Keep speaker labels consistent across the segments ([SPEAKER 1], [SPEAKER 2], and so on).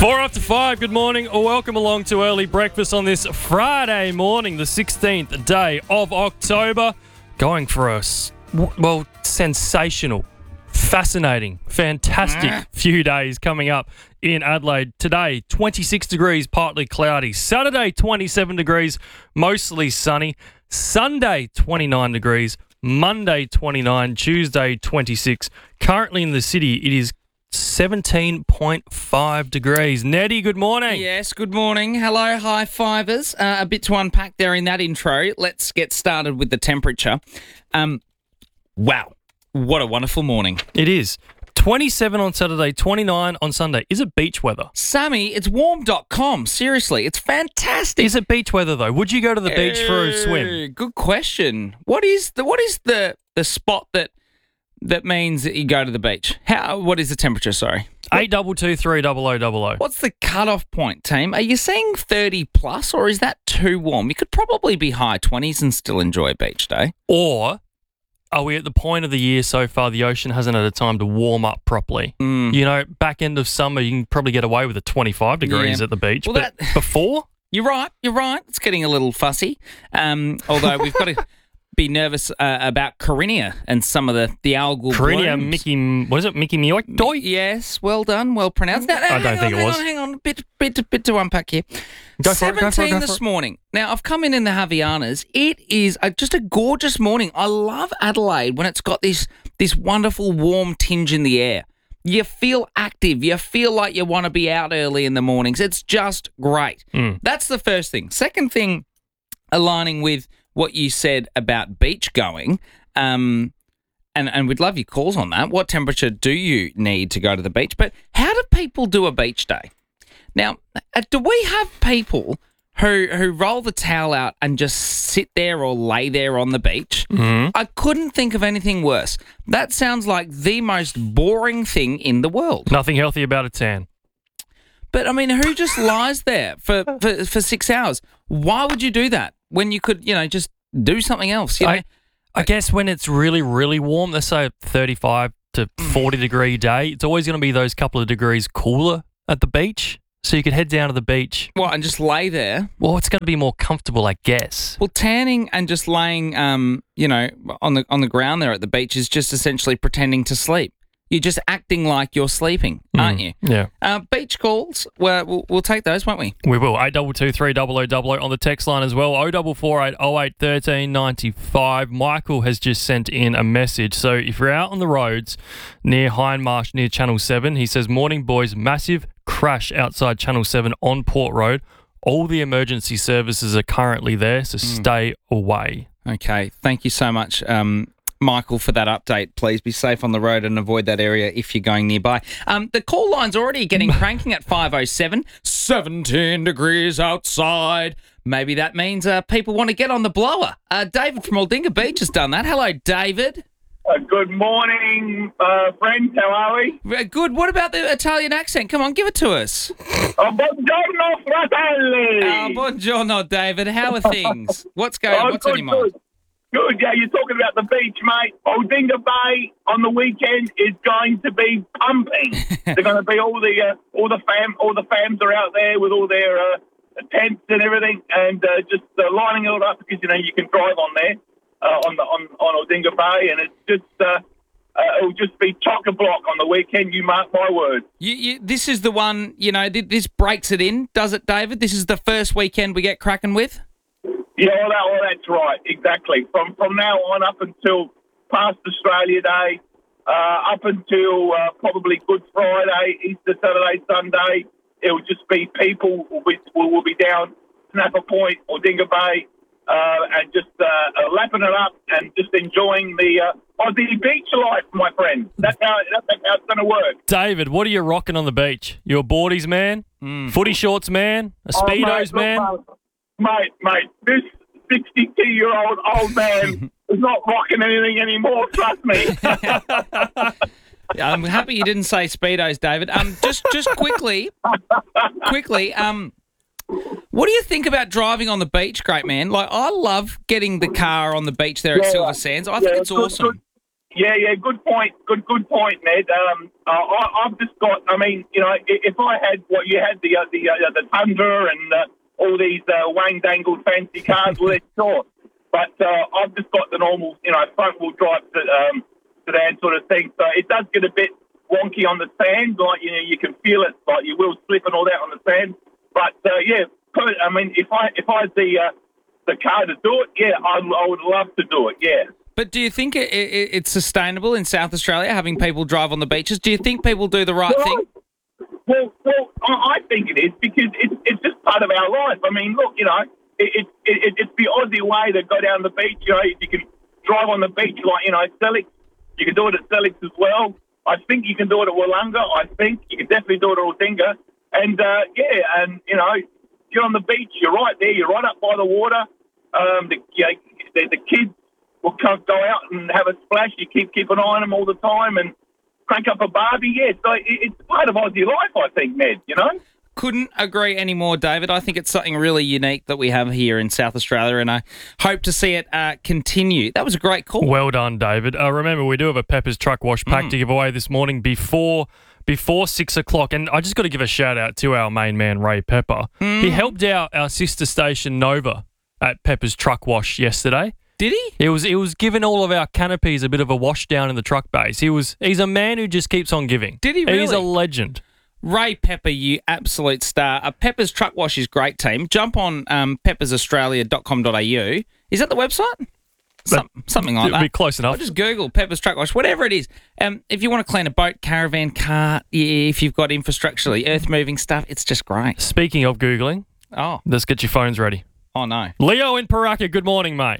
[SPEAKER 1] 4 after 5, good morning or welcome along to Early Breakfast on this Friday morning, the 16th day of October. Going for a, sensational, fascinating, fantastic few days coming up in Adelaide. Today, 26 degrees, partly cloudy. Saturday, 27 degrees, mostly sunny. Sunday, 29 degrees. Monday, 29. Tuesday, 26. Currently in the city, it is 17.5 degrees. Nettie, good morning.
[SPEAKER 2] Yes, good morning. Hello, high fivers. A bit to unpack there in that intro. Let's get started with the temperature. Wow, what a wonderful morning.
[SPEAKER 1] It is. 27 on Saturday, 29 on Sunday. Is it beach weather?
[SPEAKER 2] Sammy, it's warm.com. Seriously, it's fantastic.
[SPEAKER 1] Is it beach weather, though? Would you go to the beach for a swim?
[SPEAKER 2] Good question. What is the spot that means that you go to the beach? What is the temperature, sorry?
[SPEAKER 1] 8223 0000.
[SPEAKER 2] What's the cutoff point, team? Are you saying 30 plus or is that too warm? You could probably be high 20s and still enjoy a beach day.
[SPEAKER 1] Or are we at the point of the year so far the ocean hasn't had a time to warm up properly? You know, back end of summer, you can probably get away with a 25 degrees at the beach.
[SPEAKER 2] Well,
[SPEAKER 1] but before?
[SPEAKER 2] You're right. It's getting a little fussy. Although we've got to be nervous about Carina and some of the algal
[SPEAKER 1] Carina,
[SPEAKER 2] blooms.
[SPEAKER 1] Mickey Mioy?
[SPEAKER 2] Yes, well done, well pronounced. No,
[SPEAKER 1] I don't think it was.
[SPEAKER 2] Hang on, bit to unpack here.
[SPEAKER 1] Go for it,
[SPEAKER 2] 17 this morning. Now, I've come in the Havianas. It is just a gorgeous morning. I love Adelaide when it's got this wonderful warm tinge in the air. You feel active. You feel like you want to be out early in the mornings. It's just great. That's the first thing. Second thing, aligning with what you said about beach going, and we'd love your calls on that. What temperature do you need to go to the beach? But how do people do a beach day? Now, do we have people who roll the towel out and just sit there or lay there on the beach? I couldn't think of anything worse. That sounds like the most boring thing in the world.
[SPEAKER 1] Nothing healthy about a tan.
[SPEAKER 2] But, I mean, who just lies there for 6 hours? Why would you do that when you could, just do something else?
[SPEAKER 1] I guess when it's really, really warm, let's say a 35 to 40 degree day, it's always going to be those couple of degrees cooler at the beach. So you could head down to the beach.
[SPEAKER 2] What, and just lay there?
[SPEAKER 1] Well, it's going to be more comfortable, I guess.
[SPEAKER 2] Well, tanning and just laying, on the ground there at the beach is just essentially pretending to sleep. You're just acting like you're sleeping, aren't you?
[SPEAKER 1] Yeah.
[SPEAKER 2] Beach calls, we'll take those, won't we?
[SPEAKER 1] We will. 8223 0000 on the text line as well. 0448 08 13 95. Michael has just sent in a message. So if you're out on the roads near Hindmarsh, near Channel 7, he says, morning boys, massive crash outside Channel 7 on Port Road. All the emergency services are currently there, so stay away.
[SPEAKER 2] Okay. Thank you so much, Michael, for that update. Please be safe on the road and avoid that area if you're going nearby. The call line's already getting cranking at 5:07. 17 degrees outside. Maybe that means people want to get on the blower. David from Aldinga Beach has done that. Hello, David.
[SPEAKER 3] Good morning, friends. How are we?
[SPEAKER 2] Good. What about the Italian accent? Come on, give it to us.
[SPEAKER 3] Buongiorno, fratelli.
[SPEAKER 2] Buongiorno, David. How are things? What's going on? What's on your mind?
[SPEAKER 3] Good, yeah, you're talking about the beach, mate. Aldinga Bay on the weekend is going to be pumping. They're going to be all the fams are out there with all their tents and everything, and just lining it all up because you can drive on there on Aldinga Bay, and it's just it'll just be chock-a-block on the weekend. You mark my words.
[SPEAKER 2] This is the one. This breaks it in, does it, David? This is the first weekend we get cracking with.
[SPEAKER 3] Yeah, well, that's right, exactly. From now on up until past Australia Day, up until probably Good Friday, Easter Saturday, Sunday, it'll just be people will be down Snapper Point or Aldinga Bay and just lapping it up and just enjoying the Aussie beach life, my friend. That's how it's going to work.
[SPEAKER 1] David, what are you rocking on the beach? You a boardies man? Footy shorts man? A Speedos man?
[SPEAKER 3] Mate, this 62-year-old old man is not rocking anything anymore, trust me.
[SPEAKER 2] I'm happy you didn't say Speedos, David. Just quickly, what do you think about driving on the beach, great man? Like, I love getting the car on the beach there at Silver Sands. I think it's awesome.
[SPEAKER 3] Yeah, good point. Good point, Ned. I've just got. I mean, if I had what you had, the Tundra and all these wang dangled fancy cars, well, it's sure. But I've just got the normal, front wheel drive sedan sort of thing. So it does get a bit wonky on the sand. Like you can feel it, like your wheels slip and all that on the sand. But I mean, if I had the car to do it, yeah, I would love to do it. Yeah.
[SPEAKER 2] But do you think it's sustainable in South Australia, having people drive on the beaches? Do you think people do the right thing?
[SPEAKER 3] Well, I think it is because it's just part of our life. I mean, look, it's the Aussie way to go down the beach. You can drive on the beach like, Selix. You can do it at Selix as well. I think you can do it at Wollonga. I think you can definitely do it at Altinga. And, you're on the beach. You're right there. You're right up by the water. The kids will go out and have a splash. You keep an eye on them all the time and crank up a barbie. Yeah, so it's part of Aussie life, I think, Ned,
[SPEAKER 2] Couldn't agree anymore, David. I think it's something really unique that we have here in South Australia, and I hope to see it continue. That was a great call.
[SPEAKER 1] Well done, David. Remember, we do have a Pepper's Truck Wash pack to give away this morning before 6 o'clock. And I just got to give a shout out to our main man, Ray Pepper. He helped out our sister station, Nova, at Pepper's Truck Wash yesterday.
[SPEAKER 2] Did he?
[SPEAKER 1] He was giving all of our canopies a bit of a wash down in the truck base. He's a man who just keeps on giving.
[SPEAKER 2] Did he really?
[SPEAKER 1] He's a legend.
[SPEAKER 2] Ray Pepper, you absolute star. Pepper's Truck Wash is great, team. Jump on peppersaustralia.com.au. Is that the website? Something like that.
[SPEAKER 1] It'll be close enough.
[SPEAKER 2] Or just Google Pepper's Truck Wash, whatever it is. If you want to clean a boat, caravan, car, if you've got infrastructurally earth-moving stuff, it's just great.
[SPEAKER 1] Speaking of Googling, let's get your phones ready.
[SPEAKER 2] Oh, no.
[SPEAKER 1] Leo in Paraka, good morning, mate.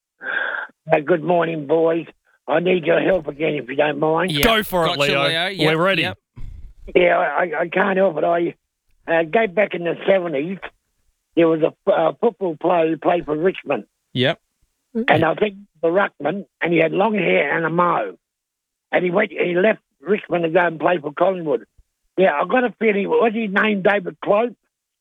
[SPEAKER 4] Good morning, boys. I need your help again, if you don't mind.
[SPEAKER 2] Yep.
[SPEAKER 1] Go for
[SPEAKER 2] Gotcha,
[SPEAKER 1] it, Leo.
[SPEAKER 2] Yep.
[SPEAKER 1] We're ready.
[SPEAKER 2] Yep.
[SPEAKER 4] Yeah, I can't help it. I go back in the 70s. There was a football player who played for Richmond.
[SPEAKER 2] Yep.
[SPEAKER 4] And I think the ruckman, and he had long hair and a mo. And he left Richmond to go and play for Collingwood. Yeah, I've got a feeling, was his name David Cloak?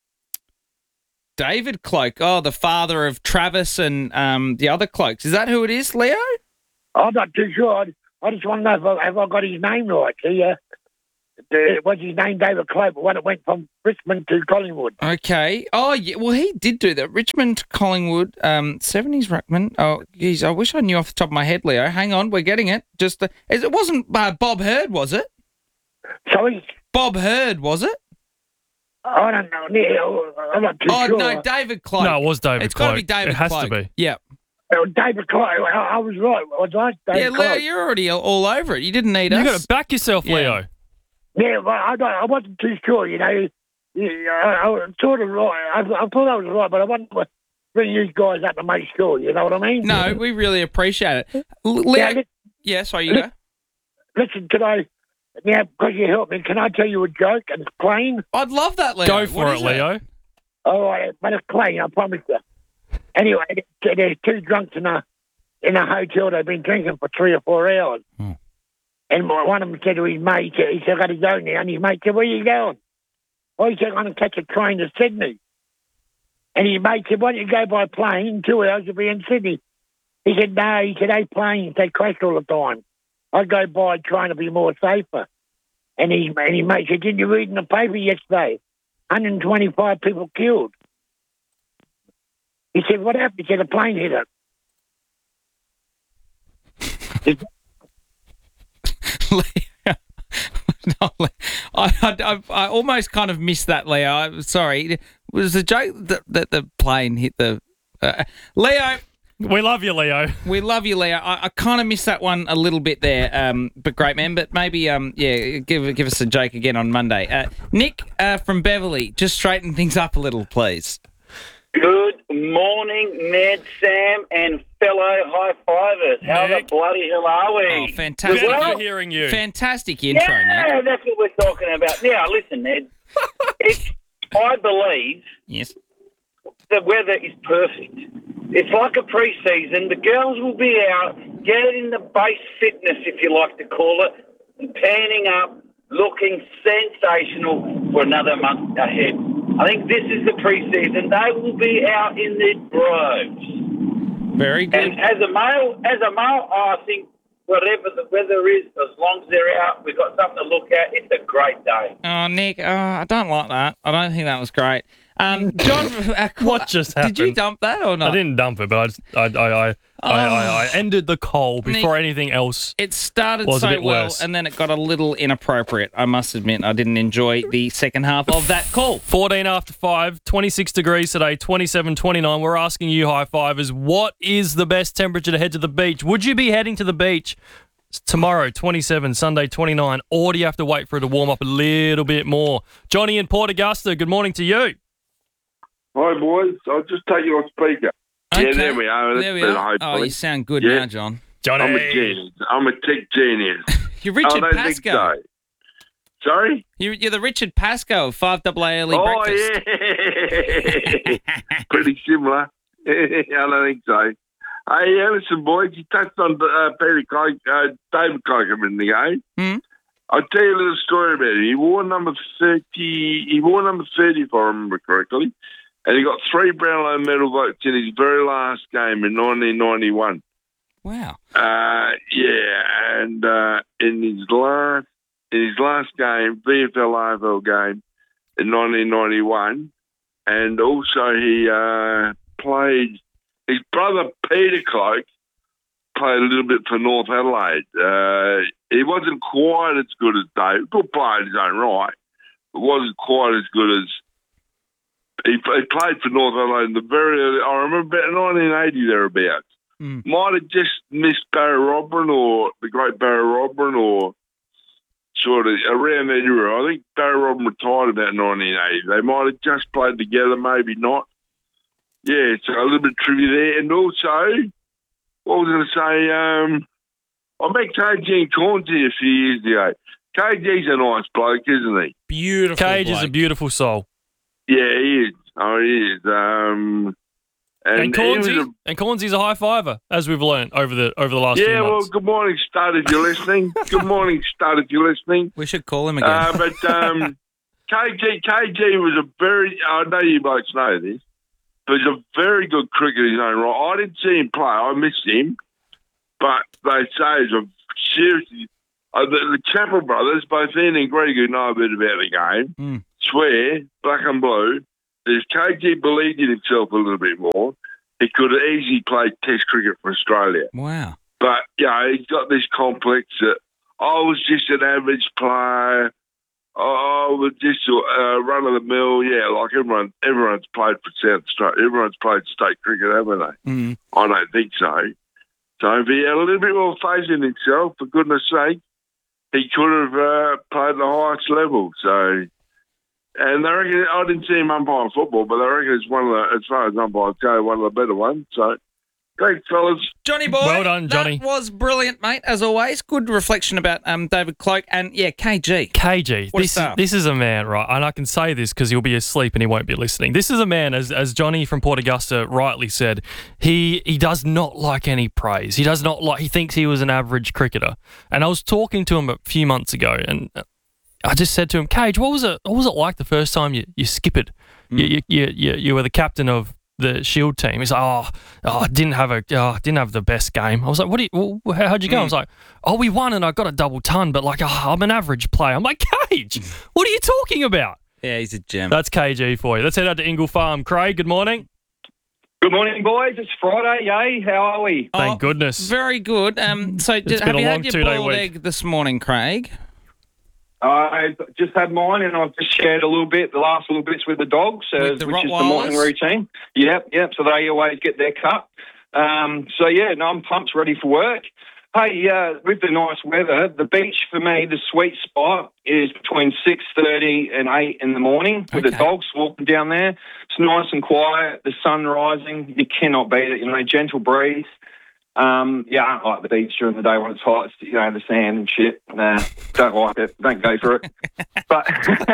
[SPEAKER 2] David Cloak. Oh, the father of Travis and the other Cloaks. Is that who it is, Leo?
[SPEAKER 4] I'm not too sure. I just want to know if I got his name right. Was his name David Cloak, but when it went from Richmond to Collingwood?
[SPEAKER 2] Okay. Oh, yeah. Well, he did do that. Richmond to Collingwood, 70s ruckman. Oh, geez, I wish I knew off the top of my head, Leo. Hang on, we're getting it. It wasn't Bob Hurd, was it?
[SPEAKER 4] Sorry?
[SPEAKER 2] Bob Hurd, was it?
[SPEAKER 4] I don't know. Yeah, I'm not too sure.
[SPEAKER 2] Oh, no, David Cloak.
[SPEAKER 1] No, it was David
[SPEAKER 2] It's got to
[SPEAKER 1] Cloak.
[SPEAKER 2] be David
[SPEAKER 1] It has
[SPEAKER 2] Cloak.
[SPEAKER 1] to be.
[SPEAKER 2] Yeah.
[SPEAKER 4] David Cloak. I was right. Was I? David
[SPEAKER 2] Leo,
[SPEAKER 4] Cloak.
[SPEAKER 2] you're already all over it. You didn't need us.
[SPEAKER 1] You got to back yourself,
[SPEAKER 2] Yeah.
[SPEAKER 1] Leo.
[SPEAKER 4] Yeah, well, I wasn't too sure, I was sort of right. I thought I was right, but I wanted to bring you guys up to make sure, you know what I mean?
[SPEAKER 2] No, we really appreciate it. Leo, sorry, you go.
[SPEAKER 4] Listen, because you helped me, can I tell you a joke and it's plain?
[SPEAKER 2] I'd love that, Leo.
[SPEAKER 1] Go
[SPEAKER 2] What
[SPEAKER 1] for
[SPEAKER 2] is
[SPEAKER 1] it, Leo.
[SPEAKER 4] All right, but it's plain, I promise you. Anyway, there's two drunks in a hotel. They've been drinking for 3 or 4 hours. And one of them said to his mate, he said, I got to go now. And his mate said, where are you going? Oh, he said, I'm going to catch a train to Sydney. And his mate said, why don't you go by plane? In 2 hours, you'll be in Sydney. He said, no. He said, hey, planes, they crash all the time. I go by train to be more safer. And his mate said, didn't you read in the paper yesterday? 125 people killed. He said, what happened? He said, a plane hit it.
[SPEAKER 2] No, I almost kind of missed that, Leo. I'm sorry. It was a joke that the plane hit the... Leo...
[SPEAKER 1] We love you, Leo.
[SPEAKER 2] We love you, Leo. I kind of missed that one a little bit there, but great, man. But maybe, give us a joke again on Monday. Nick from Beverly, just straighten things up a little, please.
[SPEAKER 5] Good morning, Ned, Sam, and fellow high-fivers. How the bloody hell are we?
[SPEAKER 2] Oh, fantastic.
[SPEAKER 1] Good
[SPEAKER 5] Well,
[SPEAKER 1] hearing you.
[SPEAKER 2] Fantastic intro,
[SPEAKER 5] Yeah,
[SPEAKER 2] Nick.
[SPEAKER 5] that's what we're talking about. Now, listen, Ned. I believe
[SPEAKER 2] Yes.
[SPEAKER 5] the weather is perfect. It's like a pre-season. The girls will be out, getting the base fitness, if you like to call it, panning up, looking sensational for another month ahead. I think this is the pre-season. They will be out in their droves.
[SPEAKER 2] Very good.
[SPEAKER 5] And as a male, I think whatever the weather is, as long as they're out, we've got something to look at. It's a great day.
[SPEAKER 2] Oh, Nick, I don't like that. I don't think that was great. John,
[SPEAKER 1] What just happened?
[SPEAKER 2] Did you dump that or not?
[SPEAKER 1] I didn't dump it, but I ended the coal before
[SPEAKER 2] Nick,
[SPEAKER 1] anything else.
[SPEAKER 2] It started
[SPEAKER 1] was a
[SPEAKER 2] so
[SPEAKER 1] bit
[SPEAKER 2] well,
[SPEAKER 1] worse.
[SPEAKER 2] and then it got a little inappropriate. I must admit, I didn't enjoy the second half of that call.
[SPEAKER 1] 14 after 5, 26 degrees today, 27, 29. We're asking you, high fivers, what is the best temperature to head to the beach? Would you be heading to the beach tomorrow, 27, Sunday, 29, or do you have to wait for it to warm up a little bit more? Johnny in Port Augusta, good morning to you.
[SPEAKER 6] Hi, boys. I'll just take you on speaker.
[SPEAKER 2] Okay.
[SPEAKER 6] Yeah, there we are.
[SPEAKER 2] There we
[SPEAKER 6] That's
[SPEAKER 2] are.
[SPEAKER 6] better,
[SPEAKER 2] Oh,
[SPEAKER 6] hopefully.
[SPEAKER 2] you sound good
[SPEAKER 6] Yeah.
[SPEAKER 2] now, John.
[SPEAKER 1] Johnny.
[SPEAKER 6] I'm a genius. I'm a tech genius.
[SPEAKER 2] You're Richard
[SPEAKER 6] I don't think
[SPEAKER 2] Pascoe.
[SPEAKER 6] so. Sorry?
[SPEAKER 2] You're the Richard Pascoe of 5AA Early Breakfast.
[SPEAKER 6] Yeah. Pretty similar. I don't think so. Hey, listen, boys, you touched on Peter Cloak, David Cloakham in the game.
[SPEAKER 2] Hmm?
[SPEAKER 6] I'll tell you a little story about him. He wore number 30, if I remember correctly, and he got 3 Brownlow medal votes in his very last game in 1991.
[SPEAKER 2] Wow.
[SPEAKER 6] Yeah, and in his last game, VFL AFL game in 1991, and also he played. His brother Peter Cloak played a little bit for North Adelaide. He wasn't quite as good as Dave. Good player in his own right, but wasn't quite as good as. He played for North Adelaide in the very early. I remember about 1980 thereabouts. Might have just missed Barry Robin or the great Barry Robin or sort of around that era. I think Barry Robin retired about 1980. They might have just played together, maybe not. Yeah, so a little bit of trivia there. And also, what was I going to say? I met KG in Cornsey a few years ago. KG's a nice bloke, isn't he?
[SPEAKER 2] Beautiful.
[SPEAKER 1] Cage is a
[SPEAKER 2] bloke.
[SPEAKER 1] beautiful soul.
[SPEAKER 6] Yeah, he is. Oh, he is.
[SPEAKER 1] And
[SPEAKER 6] he was
[SPEAKER 1] Cornsey's a high fiver, as we've learned over the last few
[SPEAKER 6] yeah, well,
[SPEAKER 1] months.
[SPEAKER 6] good morning, Stud, if you're listening. Good morning, Stud, if you're listening.
[SPEAKER 2] We should call him again.
[SPEAKER 6] But KG was a very, I know you blokes know this, but he's a very good cricketer in his own right. I didn't see him play. I missed him. But they say he's a seriously, the Chappell brothers, both Ian and Greg, who know a bit about the game, swear, black and blue, that if KG believed in himself a little bit more, he could have easily played Test cricket for Australia.
[SPEAKER 2] Wow.
[SPEAKER 6] But, he's got this complex that I was just an average player. I was just run-of-the-mill. Yeah, like everyone's played for South Australia. Everyone's played state cricket, haven't they? I don't think so. So if he had a little bit more faith in himself, for goodness sake, he could have played at the highest level. So, and they reckon, I didn't see him umpiring football, but I reckon it's one of the, as far as umpires go, one of the better ones. So, thanks, fellas.
[SPEAKER 2] Johnny boy.
[SPEAKER 1] Well done, Johnny.
[SPEAKER 2] That was brilliant, mate, as always. Good reflection about David Cloak and, yeah, KG.
[SPEAKER 1] KG,
[SPEAKER 2] What a star.
[SPEAKER 1] this is a man, right? And I can say this because he'll be asleep and he won't be listening. This is a man, as Johnny from Port Augusta rightly said, he does not like any praise. He does not like. He thinks he was an average cricketer. And I was talking to him a few months ago, and I just said to him, Cage, what was it like the first time you skippered? You were the captain of the Shield team. He's like, I didn't have the best game. I was like, how'd you go? I was like, we won and I got a double ton, but like, I'm an average player. I'm like, Cage, what are you talking about?
[SPEAKER 2] Yeah, he's a gem.
[SPEAKER 1] That's KG for you. Let's head out to Ingle Farm. Craig, good morning.
[SPEAKER 7] Good morning, boys. It's Friday, yay. How are we?
[SPEAKER 1] Thank goodness.
[SPEAKER 2] Very good. So, have
[SPEAKER 1] been a
[SPEAKER 2] you
[SPEAKER 1] long
[SPEAKER 2] had your
[SPEAKER 1] two-day
[SPEAKER 2] boiled
[SPEAKER 1] week.
[SPEAKER 2] egg this morning, Craig?
[SPEAKER 7] I just had mine, and I've just shared a little bit, the last little bits with the dogs,
[SPEAKER 2] With the
[SPEAKER 7] which is the
[SPEAKER 2] Rottweilers?
[SPEAKER 7] morning routine. Yep. So they always get their cut. I'm pumped, ready for work. Hey, with the nice weather, the beach for me, the sweet spot is between 6:30 and 8 in the morning with the
[SPEAKER 2] Okay.
[SPEAKER 7] dogs walking down there. It's nice and quiet, the sun rising. You cannot beat it, gentle breeze. I don't like the beach during the day when it's hot. It's, the sand and shit. Nah, don't like it. Don't go for it. But,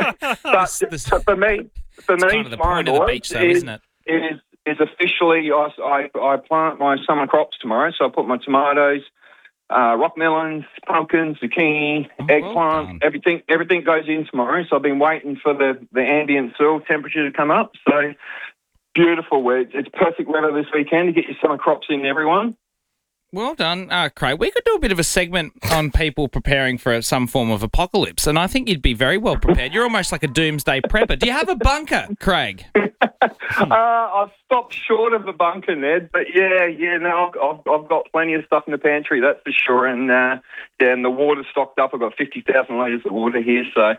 [SPEAKER 7] so for me,
[SPEAKER 2] Kind of the point of the beach, though, isn't it?
[SPEAKER 7] is officially I plant my summer crops tomorrow. So I put my tomatoes, rock melons, pumpkins, zucchini, eggplant,
[SPEAKER 2] well
[SPEAKER 7] everything goes in tomorrow. So I've been waiting for the ambient soil temperature to come up. So beautiful. It's perfect weather this weekend to get your summer crops in, everyone.
[SPEAKER 2] Well done, Craig. We could do a bit of a segment on people preparing for some form of apocalypse, and I think you'd be very well prepared. You're almost like a doomsday prepper. Do you have a bunker, Craig?
[SPEAKER 7] I've stopped short of a bunker, Ned, but no, I've got plenty of stuff in the pantry, that's for sure. And and the water's stocked up. I've got 50,000 litres of water here, so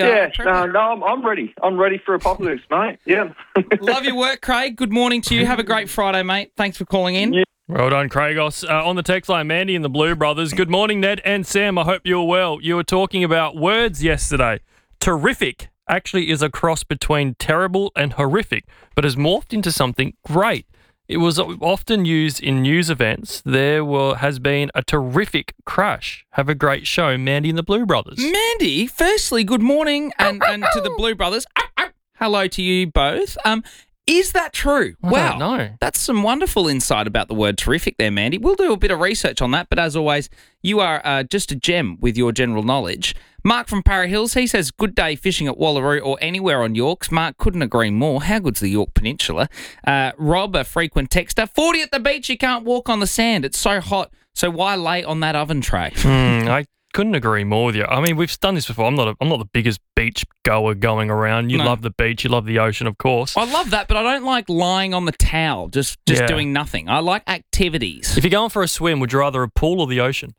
[SPEAKER 7] I'm ready. I'm ready for apocalypse, mate. Yeah.
[SPEAKER 2] Love your work, Craig. Good morning to you. Have a great Friday, mate. Thanks for calling in.
[SPEAKER 7] Yeah.
[SPEAKER 1] Well done, Craigos. On the text line, Mandy and the Blue Brothers. Good morning, Ned and Sam. I hope you're well. You were talking about words yesterday. Terrific actually is a cross between terrible and horrific, but has morphed into something great. It was often used in news events. Has been a terrific crash. Have a great show, Mandy and the Blue Brothers.
[SPEAKER 2] Mandy, firstly, good morning, and to the Blue Brothers. Hello to you both. Is that true?
[SPEAKER 1] I don't know.
[SPEAKER 2] That's some wonderful insight about the word terrific there, Mandy. We'll do a bit of research on that, but as always, you are just a gem with your general knowledge. Mark from Para Hills, he says, good day fishing at Wallaroo or anywhere on Yorks. Mark, couldn't agree more. How good's the York Peninsula? Rob, a frequent texter, 40 at the beach, you can't walk on the sand. It's so hot, so why lay on that oven tray?
[SPEAKER 1] I couldn't agree more with you. I mean, we've done this before. I'm not the biggest beach goer going around. You love the beach. You love the ocean, of course.
[SPEAKER 2] I love that, but I don't like lying on the towel, just doing nothing. I like activities.
[SPEAKER 1] If you're going for a swim, would you rather a pool or the ocean?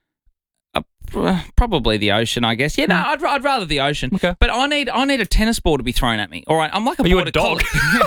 [SPEAKER 2] Probably the ocean, I guess. Yeah, no, I'd rather the ocean. Okay. But I need a tennis ball to be thrown at me. All right, I'm like a border
[SPEAKER 1] dog.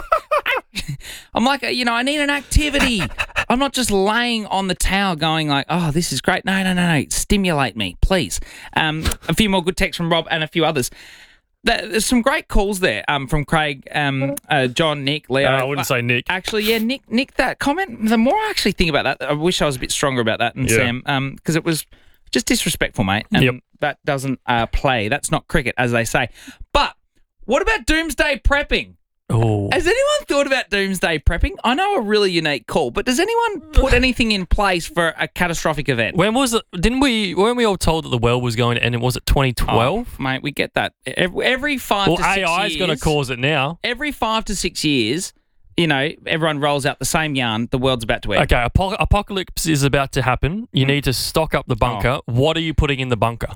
[SPEAKER 2] I'm like, I need an activity. I'm not just laying on the towel going like, oh, this is great. No. Stimulate me, please. A few more good texts from Rob and a few others. There's some great calls there from Craig, John, Nick, Leo.
[SPEAKER 1] I wouldn't say Nick.
[SPEAKER 2] Actually, yeah, Nick, that comment, the more I actually think about that, I wish I was a bit stronger about that than Sam, because it was just disrespectful, mate. And that doesn't play. That's not cricket, as they say. But what about doomsday prepping?
[SPEAKER 1] Oh.
[SPEAKER 2] Has anyone thought about doomsday prepping? I know a really unique call, but does anyone put anything in place for a catastrophic event?
[SPEAKER 1] When was it? Weren't we all told that the world was going to end? Was it 2012?
[SPEAKER 2] Oh, mate, we get that. Every 5 to 6 years.
[SPEAKER 1] AI is going to cause it now.
[SPEAKER 2] Every 5 to 6 years, everyone rolls out the same yarn. The world's about to end.
[SPEAKER 1] Okay, apocalypse is about to happen. You need to stock up the bunker. What are you putting in the bunker?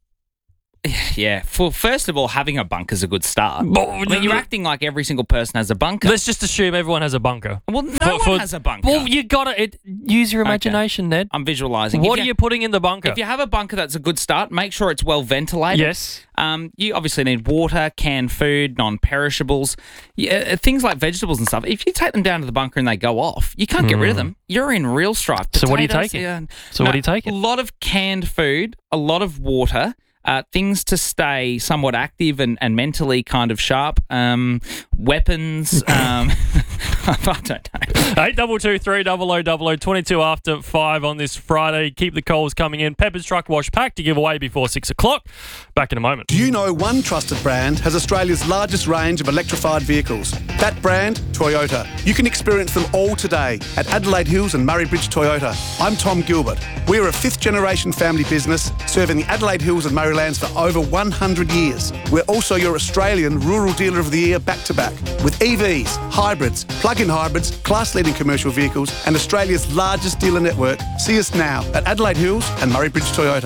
[SPEAKER 2] Yeah. First of all, having a bunker is a good start. You're acting like every single person has a bunker.
[SPEAKER 1] Let's just assume everyone has a bunker.
[SPEAKER 2] Well, no one has a bunker.
[SPEAKER 1] Well, you got to use your imagination, Ned.
[SPEAKER 2] I'm visualising.
[SPEAKER 1] What are you putting in the bunker?
[SPEAKER 2] If you have a bunker, that's a good start. Make sure it's well ventilated.
[SPEAKER 1] Yes.
[SPEAKER 2] You obviously need water, canned food, non-perishables, things like vegetables and stuff. If you take them down to the bunker and they go off, you can't get rid of them. You're in real strife.
[SPEAKER 1] So what are you taking? What are you taking?
[SPEAKER 2] A lot of canned food, a lot of water. Things to stay somewhat active and mentally kind of sharp. Weapons. I don't know.
[SPEAKER 1] 8223 0000 22 after 5 on this Friday. Keep the calls coming in. Pepper's Truck Wash Pack to give away before 6 o'clock. Back in a moment.
[SPEAKER 8] Do you know one trusted brand has Australia's largest range of electrified vehicles? That brand, Toyota. You can experience them all today at Adelaide Hills and Murray Bridge Toyota. I'm Tom Gilbert. We're a 5th generation family business serving the Adelaide Hills and Murray lands for over 100 years. We're also your Australian Rural Dealer of the Year back-to-back with EVs, hybrids, plug-in hybrids, class-leading commercial vehicles and Australia's largest dealer network. See us now at Adelaide Hills and Murray Bridge Toyota.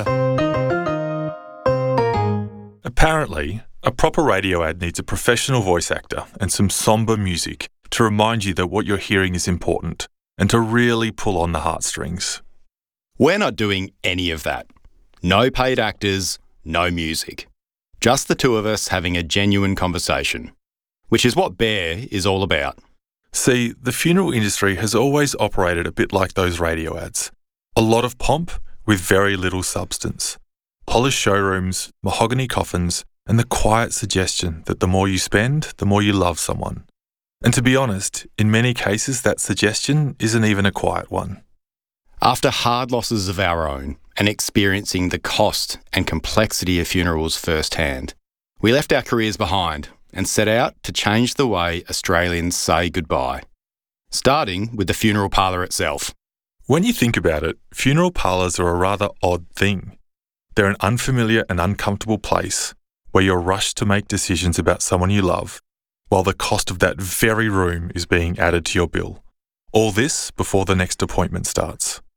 [SPEAKER 9] Apparently, a proper radio ad needs a professional voice actor and some somber music to remind you that what you're hearing is important and to really pull on the heartstrings.
[SPEAKER 10] We're not doing any of that. No paid actors, no music. Just the two of us having a genuine conversation, which is what Bear is all about.
[SPEAKER 9] See, the funeral industry has always operated a bit like those radio ads. A lot of pomp with very little substance. Polished showrooms, mahogany coffins, and the quiet suggestion that the more you spend, the more you love someone. And to be honest, in many cases that suggestion isn't even a quiet one.
[SPEAKER 10] After hard losses of our own and experiencing the cost and complexity of funerals firsthand, we left our careers behind and set out to change the way Australians say goodbye, starting with the funeral parlour itself.
[SPEAKER 9] When you think about it, funeral parlours are a rather odd thing. They're an unfamiliar and uncomfortable place where you're rushed to make decisions about someone you love, while the cost of that very room is being added to your bill. All this before the next appointment starts.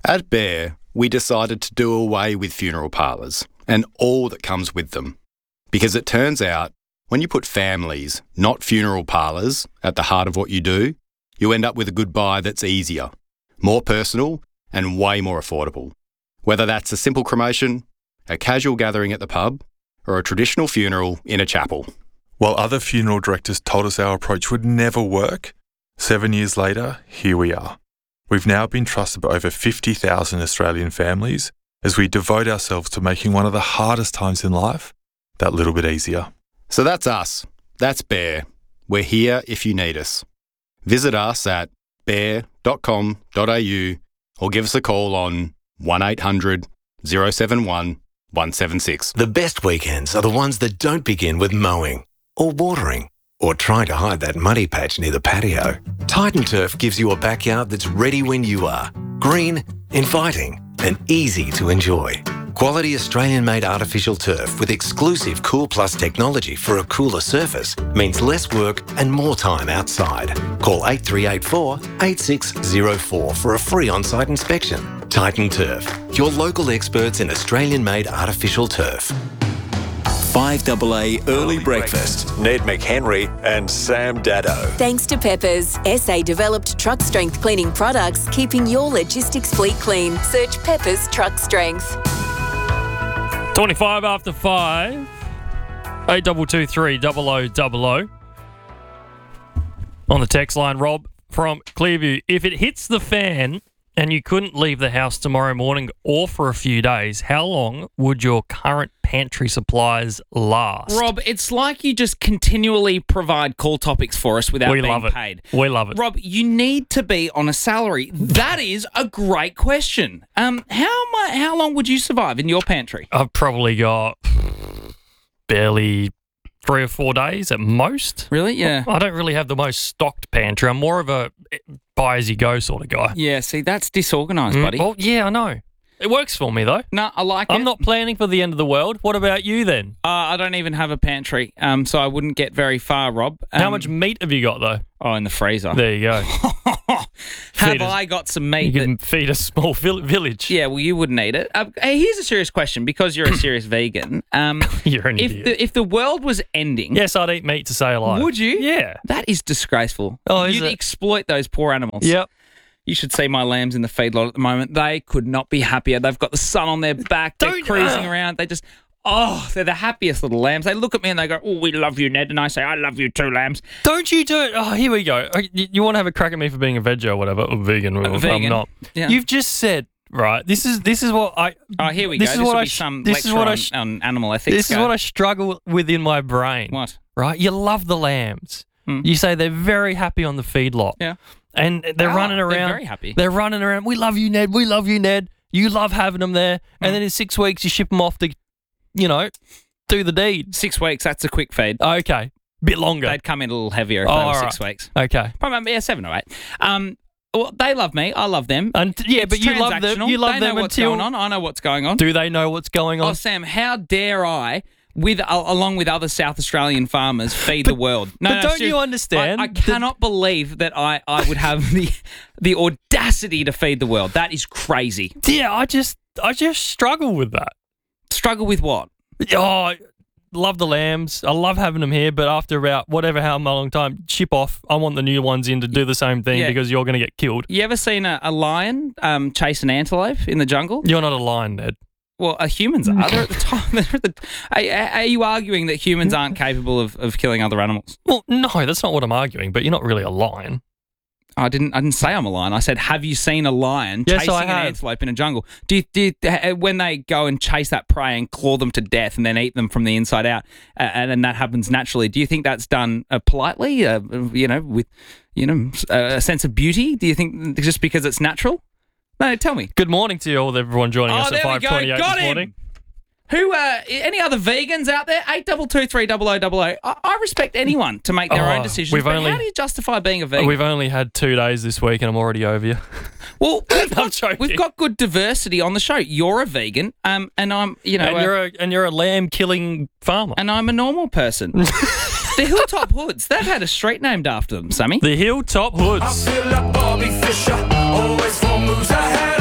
[SPEAKER 10] At Bear, we decided to do away with funeral parlours and all that comes with them. Because it turns out, when you put families, not funeral parlours, at the heart of what you do, you end up with a goodbye that's easier, more personal, and way more affordable. Whether that's a simple cremation, a casual gathering at the pub, or a traditional funeral in a chapel.
[SPEAKER 9] While other funeral directors told us our approach would never work, 7 years later, here we are. We've now been trusted by over 50,000 Australian families as we devote ourselves to making one of the hardest times in life that little bit easier.
[SPEAKER 10] So that's us. That's Bear. We're here if you need us. Visit us at bear.com.au or give us a call on 1800 071 176.
[SPEAKER 11] The best weekends are the ones that don't begin with mowing or watering or trying to hide that muddy patch near the patio. Titan Turf gives you a backyard that's ready when you are. Green, inviting, and easy to enjoy. Quality Australian-made artificial turf with exclusive Cool Plus technology for a cooler surface means less work and more time outside. Call 8384 8604 for a free on-site inspection. Titan Turf, your local experts in Australian-made artificial turf.
[SPEAKER 12] 5AA Early Breakfast. Ned McHenry and Sam Daddo.
[SPEAKER 13] Thanks to Peppers, SA-developed truck strength cleaning products, keeping your logistics fleet clean. Search Peppers Truck Strength.
[SPEAKER 1] 25 after 5. 8223 0000. On the text line, Rob from Clearview. If it hits the fan and you couldn't leave the house tomorrow morning or for a few days, how long would your current pantry supplies last?
[SPEAKER 2] Rob, it's like you just continually provide call topics for us without being paid.
[SPEAKER 1] We love it.
[SPEAKER 2] Rob, you need to be on a salary. That is a great question. How long would you survive in your pantry?
[SPEAKER 1] I've probably got barely 3 or 4 days at most.
[SPEAKER 2] Really? Yeah.
[SPEAKER 1] I don't really have the most stocked pantry. I'm more of a buy-as-you-go sort of guy.
[SPEAKER 2] Yeah, see, that's disorganised, buddy.
[SPEAKER 1] Well, yeah, I know. It works for me, though.
[SPEAKER 2] No, I like it.
[SPEAKER 1] I'm not planning for the end of the world. What about you, then?
[SPEAKER 2] I don't even have a pantry, so I wouldn't get very far, Rob.
[SPEAKER 1] How much meat have you got, though?
[SPEAKER 2] Oh, in the freezer.
[SPEAKER 1] There you go.
[SPEAKER 2] Have I got some meat?
[SPEAKER 1] You can feed a small village.
[SPEAKER 2] Yeah, well, you wouldn't eat it. Hey, here's a serious question, because you're a serious vegan.
[SPEAKER 1] You're an idiot.
[SPEAKER 2] If the world was ending...
[SPEAKER 1] Yes, I'd eat meat to stay alive.
[SPEAKER 2] Would you?
[SPEAKER 1] Yeah.
[SPEAKER 2] That is disgraceful.
[SPEAKER 1] Oh, is
[SPEAKER 2] You'd
[SPEAKER 1] it?
[SPEAKER 2] exploit those poor animals.
[SPEAKER 1] Yep.
[SPEAKER 2] You should see my lambs in the feedlot at the moment. They could not be happier. They've got the sun on their back. They're cruising around. They just... Oh, they're the happiest little lambs. They look at me and they go, "Oh, we love you, Ned." And I say, "I love you too, lambs."
[SPEAKER 1] Don't you do it? Oh, here we go. You want to have a crack at me for being a veg or whatever, or vegan?
[SPEAKER 2] Vegan.
[SPEAKER 1] I'm not.
[SPEAKER 2] Yeah.
[SPEAKER 1] You've just said, right, this is what I...
[SPEAKER 2] Oh, here we go. This will be some lecture on animal ethics.
[SPEAKER 1] This is what I struggle with in my brain.
[SPEAKER 2] What?
[SPEAKER 1] Right? You love the lambs. You say they're very happy on the feedlot.
[SPEAKER 2] Yeah.
[SPEAKER 1] And they're running around.
[SPEAKER 2] They're very happy.
[SPEAKER 1] They're running around. We love you, Ned. We love you, Ned. You love having them there. And then in 6 weeks, you ship them off to, do the deed.
[SPEAKER 2] 6 weeks, that's a quick feed.
[SPEAKER 1] Okay. Bit longer.
[SPEAKER 2] They'd come in a little heavier if they were 6 weeks.
[SPEAKER 1] Okay.
[SPEAKER 2] Probably 7 or 8. Well, they love me. I love them.
[SPEAKER 1] But you love them. You love
[SPEAKER 2] they
[SPEAKER 1] them
[SPEAKER 2] know what's
[SPEAKER 1] until...
[SPEAKER 2] going on. I know what's going on.
[SPEAKER 1] Do they know what's going on?
[SPEAKER 2] Oh, Sam, how dare I, along with other South Australian farmers, feed the world?
[SPEAKER 1] No, don't you understand?
[SPEAKER 2] I cannot believe that I would have the audacity to feed the world. That is crazy.
[SPEAKER 1] Yeah, I just struggle with that.
[SPEAKER 2] Struggle with what?
[SPEAKER 1] Oh, love the lambs. I love having them here, but after about how long time, ship off. I want the new ones in to do the same thing because you're going to get killed.
[SPEAKER 2] You ever seen a lion chase an antelope in the jungle?
[SPEAKER 1] You're not a lion, Ned.
[SPEAKER 2] Well, humans are. They're at the top. Are you arguing that humans aren't capable of killing other animals?
[SPEAKER 1] Well, no, that's not what I'm arguing, but you're not really a lion.
[SPEAKER 2] I didn't say I'm a lion. I said, have you seen a lion chasing an antelope in a jungle? Do you, when they go and chase that prey and claw them to death and then eat them from the inside out, and then that happens naturally, do you think that's done politely, with a sense of beauty? Do you think just because it's natural? No, tell me.
[SPEAKER 1] Good morning to you all, everyone joining us at 5:28 this morning.
[SPEAKER 2] Who? Any other vegans out there? 8223 0000. I respect anyone to make their own decisions. But how do you justify being a vegan?
[SPEAKER 1] We've only had 2 days this week, and I'm already over you.
[SPEAKER 2] Well, we've got good diversity on the show. You're a vegan, and I'm,
[SPEAKER 1] and you're a lamb killing farmer,
[SPEAKER 2] and I'm a normal person. The Hilltop Hoods. They've had a street named after them, Sammy.
[SPEAKER 1] The Hilltop Hoods.
[SPEAKER 14] I feel like Bobby Fischer, always 4 moves ahead of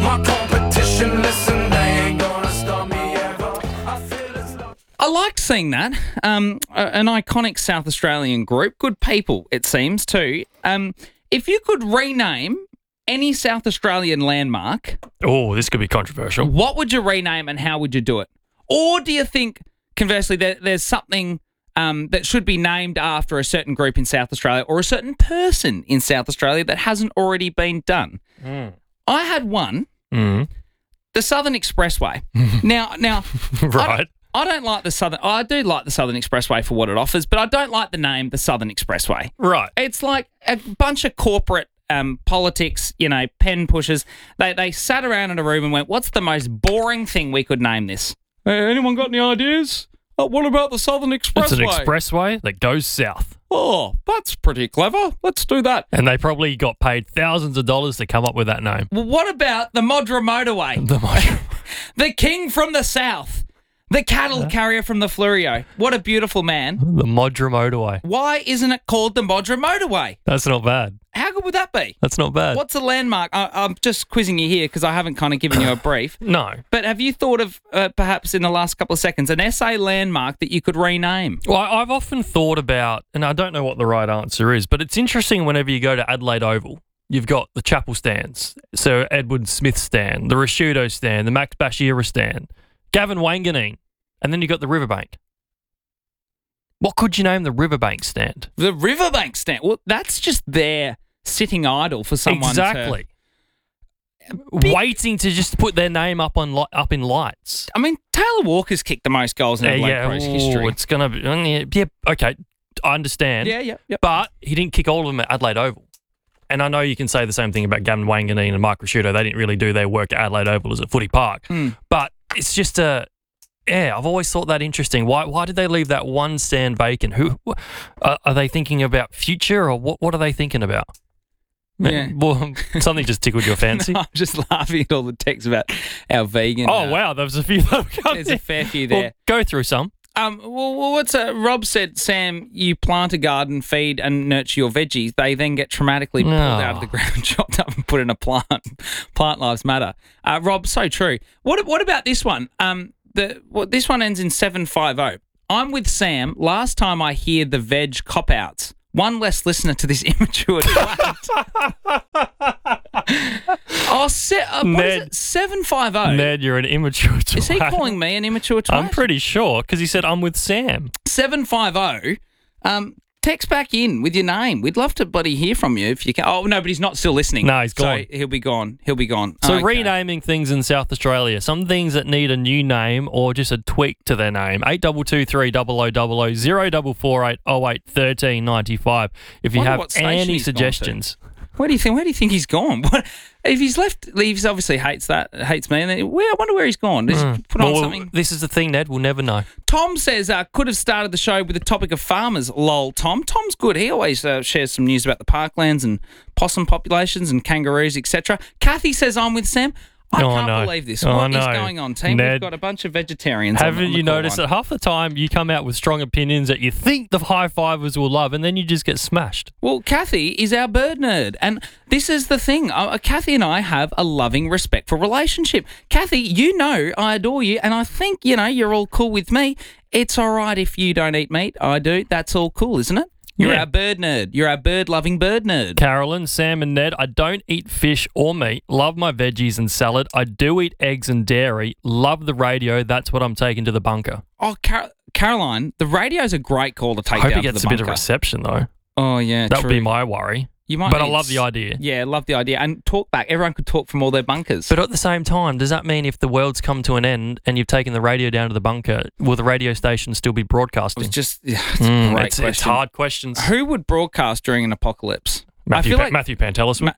[SPEAKER 14] My competition, listen, they ain't gonna stop me ever. I feel it's love.
[SPEAKER 2] I liked seeing that. An iconic South Australian group. Good people, it seems, too. If you could rename any South Australian landmark,
[SPEAKER 1] Oh, this could be controversial.
[SPEAKER 2] what would you rename and how would you do it? Or do you think, conversely, there's something that should be named after a certain group in South Australia or a certain person in South Australia that hasn't already been done? I had one, the Southern Expressway. Now,
[SPEAKER 1] Right.
[SPEAKER 2] I don't like the Southern. I do like the Southern Expressway for what it offers, but I don't like the name, the Southern Expressway.
[SPEAKER 1] Right.
[SPEAKER 2] It's like a bunch of corporate politics, pen pushers. They sat around in a room and went, "What's the most boring thing we could name this? Anyone got any ideas? What about the Southern Expressway?
[SPEAKER 1] It's an expressway that goes south.
[SPEAKER 2] Oh, that's pretty clever. Let's do that.
[SPEAKER 1] And they probably got paid thousands of dollars to come up with that name.
[SPEAKER 2] Well, what about the Modra Motorway? The king from the south. The cattle carrier from the Flurio. What a beautiful man.
[SPEAKER 1] The Modra Motorway.
[SPEAKER 2] Why isn't it called the Modra Motorway?
[SPEAKER 1] That's not bad.
[SPEAKER 2] How good would that be?
[SPEAKER 1] That's not bad.
[SPEAKER 2] What's a landmark? I'm just quizzing you here because I haven't kind of given you a brief.
[SPEAKER 1] No.
[SPEAKER 2] But have you thought of, perhaps in the last couple of seconds, an SA landmark that you could rename?
[SPEAKER 1] Well, I've often thought about, and I don't know what the right answer is, but it's interesting whenever you go to Adelaide Oval. You've got the Chapel stands, Sir Edward Smith stand, the Rashudo stand, the Max Bashira stand, Gavin Wanganeen, and then you've got the Riverbank. What could you name the Riverbank stand?
[SPEAKER 2] The Riverbank stand? Well, that's just there sitting idle for someone
[SPEAKER 1] Exactly. Waiting to just put their name up in lights.
[SPEAKER 2] I mean, Taylor Walker's kicked the most goals in Adelaide Crows history.
[SPEAKER 1] It's going to be... Yeah, okay, I understand.
[SPEAKER 2] Yeah.
[SPEAKER 1] But he didn't kick all of them at Adelaide Oval. And I know you can say the same thing about Gavin Wanganeen and Mike Rashudo. They didn't really do their work at Adelaide Oval as at Footy Park. But it's just I've always thought that interesting. Why did they leave that one stand vacant? Who are they thinking about future, or what are they thinking about?
[SPEAKER 2] Yeah.
[SPEAKER 1] Well, something just tickled your fancy.
[SPEAKER 2] No, I'm just laughing at all the texts about our vegan.
[SPEAKER 1] Oh wow, there was a few.
[SPEAKER 2] There's a fair few there.
[SPEAKER 1] Well, go through some.
[SPEAKER 2] What's Rob said, Sam, you plant a garden, feed and nurture your veggies. They then get traumatically pulled out of the ground, chopped up and put in a plant. Plant lives matter. Rob, so true. What about this one? This one ends in 750. I'm with Sam. Last time I hear the veg cop-outs. One less listener to this immature twat.
[SPEAKER 1] Ned,
[SPEAKER 2] 750?
[SPEAKER 1] Ned, you're an immature twat.
[SPEAKER 2] Is he calling me an immature twat?
[SPEAKER 1] I'm pretty sure, because he said I'm with Sam.
[SPEAKER 2] 750. Text back in with your name. We'd love to bloody hear from you if you can. Oh, no, but he's not still listening.
[SPEAKER 1] No, he's gone.
[SPEAKER 2] So he'll be gone.
[SPEAKER 1] So
[SPEAKER 2] Okay.
[SPEAKER 1] renaming things in South Australia, some things that need a new name or just a tweak to their name. 8223 0000 0448 08 13 95. If you
[SPEAKER 2] Wonder
[SPEAKER 1] have
[SPEAKER 2] what station
[SPEAKER 1] any
[SPEAKER 2] he's gone to.
[SPEAKER 1] suggestions.
[SPEAKER 2] Where do you think he's gone? What, if he's left, he obviously hates me. And then, I wonder where he's gone. Does he put on something?
[SPEAKER 1] This is the thing, Ned. We'll never know.
[SPEAKER 2] Tom says, could have started the show with the topic of farmers. Lol, Tom. Tom's good. He always shares some news about the parklands and possum populations and kangaroos, etc. Kathy says, I'm with Sam. I can't believe this. What is going on, team?
[SPEAKER 1] Ned,
[SPEAKER 2] we've got a bunch of vegetarians.
[SPEAKER 1] Haven't
[SPEAKER 2] on the
[SPEAKER 1] you
[SPEAKER 2] call
[SPEAKER 1] noticed
[SPEAKER 2] line.
[SPEAKER 1] that half the time you come out with strong opinions that you think the high-fivers will love, and then you just get smashed?
[SPEAKER 2] Well, Kathy is our bird nerd, and this is the thing. Kathy and I have a loving, respectful relationship. Kathy, you know I adore you, and I think, you're all cool with me. It's all right if you don't eat meat. I do. That's all cool, isn't it? You're our bird nerd. You're our bird-loving bird nerd.
[SPEAKER 1] Carolyn, Sam and Ned, I don't eat fish or meat. Love my veggies and salad. I do eat eggs and dairy. Love the radio. That's what I'm taking to the bunker.
[SPEAKER 2] Oh, Caroline, the radio's a great call to take
[SPEAKER 1] I hope
[SPEAKER 2] down
[SPEAKER 1] it
[SPEAKER 2] to the
[SPEAKER 1] gets a bit of
[SPEAKER 2] bunker.
[SPEAKER 1] reception, though.
[SPEAKER 2] Oh, yeah,
[SPEAKER 1] That
[SPEAKER 2] true.
[SPEAKER 1] would be my worry.
[SPEAKER 2] You might
[SPEAKER 1] But I
[SPEAKER 2] need
[SPEAKER 1] love the idea.
[SPEAKER 2] Yeah, love the idea. And talk back. Everyone could talk from all their bunkers.
[SPEAKER 1] But at the same time, does that mean if the world's come to an end and you've taken the radio down to the bunker, will the radio station still be broadcasting?
[SPEAKER 2] It's a great question.
[SPEAKER 1] It's hard questions.
[SPEAKER 2] Who would broadcast during an apocalypse?
[SPEAKER 1] Matthew Pantelis would.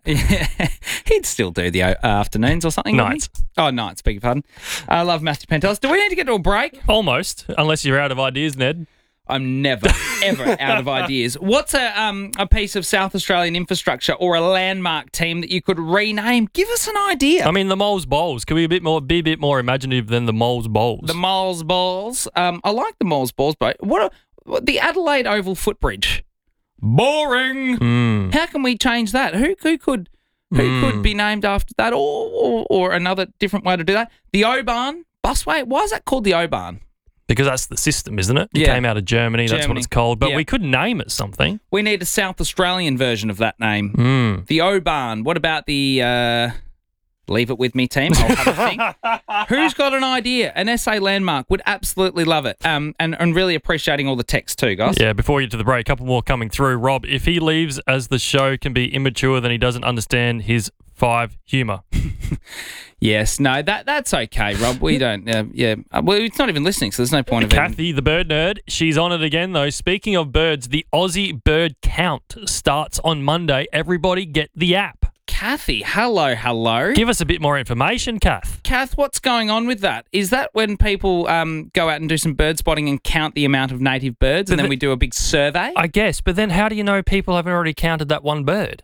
[SPEAKER 2] He'd still do the afternoons or something.
[SPEAKER 1] Nights.
[SPEAKER 2] Oh, nights, beg your pardon. I love Matthew Pantelis. Do we need to get to a break?
[SPEAKER 1] Almost, unless you're out of ideas, Ned.
[SPEAKER 2] I'm never, ever out of ideas. What's a piece of South Australian infrastructure or a landmark team that you could rename? Give us an idea.
[SPEAKER 1] I mean, the Moles Bowls. Can we be a bit more imaginative than the Moles Bowls?
[SPEAKER 2] The Moles Balls. I like the Moles Balls, but what the Adelaide Oval footbridge? Boring. How can we change that? Who could who could be named after that, or another different way to do that. The Oban busway. Why is that called the Oban?
[SPEAKER 1] Because that's the system, isn't it? It
[SPEAKER 2] Yeah.
[SPEAKER 1] came out of Germany. That's what it's called. But
[SPEAKER 2] Yeah.
[SPEAKER 1] we could name it something.
[SPEAKER 2] We need a South Australian version of that name. The Oban. What about the... leave it with me, team. I'll have a think. Who's got an idea? An SA landmark. Would absolutely love it. And really appreciating all the text too, guys.
[SPEAKER 1] Yeah, before we get to the break, a couple more coming through. Rob, if he leaves as the show can be immature, then he doesn't understand his 5 humour.
[SPEAKER 2] Yes, no, that's okay, Rob. We don't, well, it's not even listening, so there's no point of it.
[SPEAKER 1] Kathy, the bird nerd, she's on it again, though. Speaking of birds, the Aussie Bird Count starts on Monday. Everybody get the app.
[SPEAKER 2] Kathy, hello.
[SPEAKER 1] Give us a bit more information, Kath.
[SPEAKER 2] Kath, what's going on with that? Is that when people go out and do some bird spotting and count the amount of native birds, and then we do a big survey?
[SPEAKER 1] I guess, but then how do you know people haven't already counted that one bird?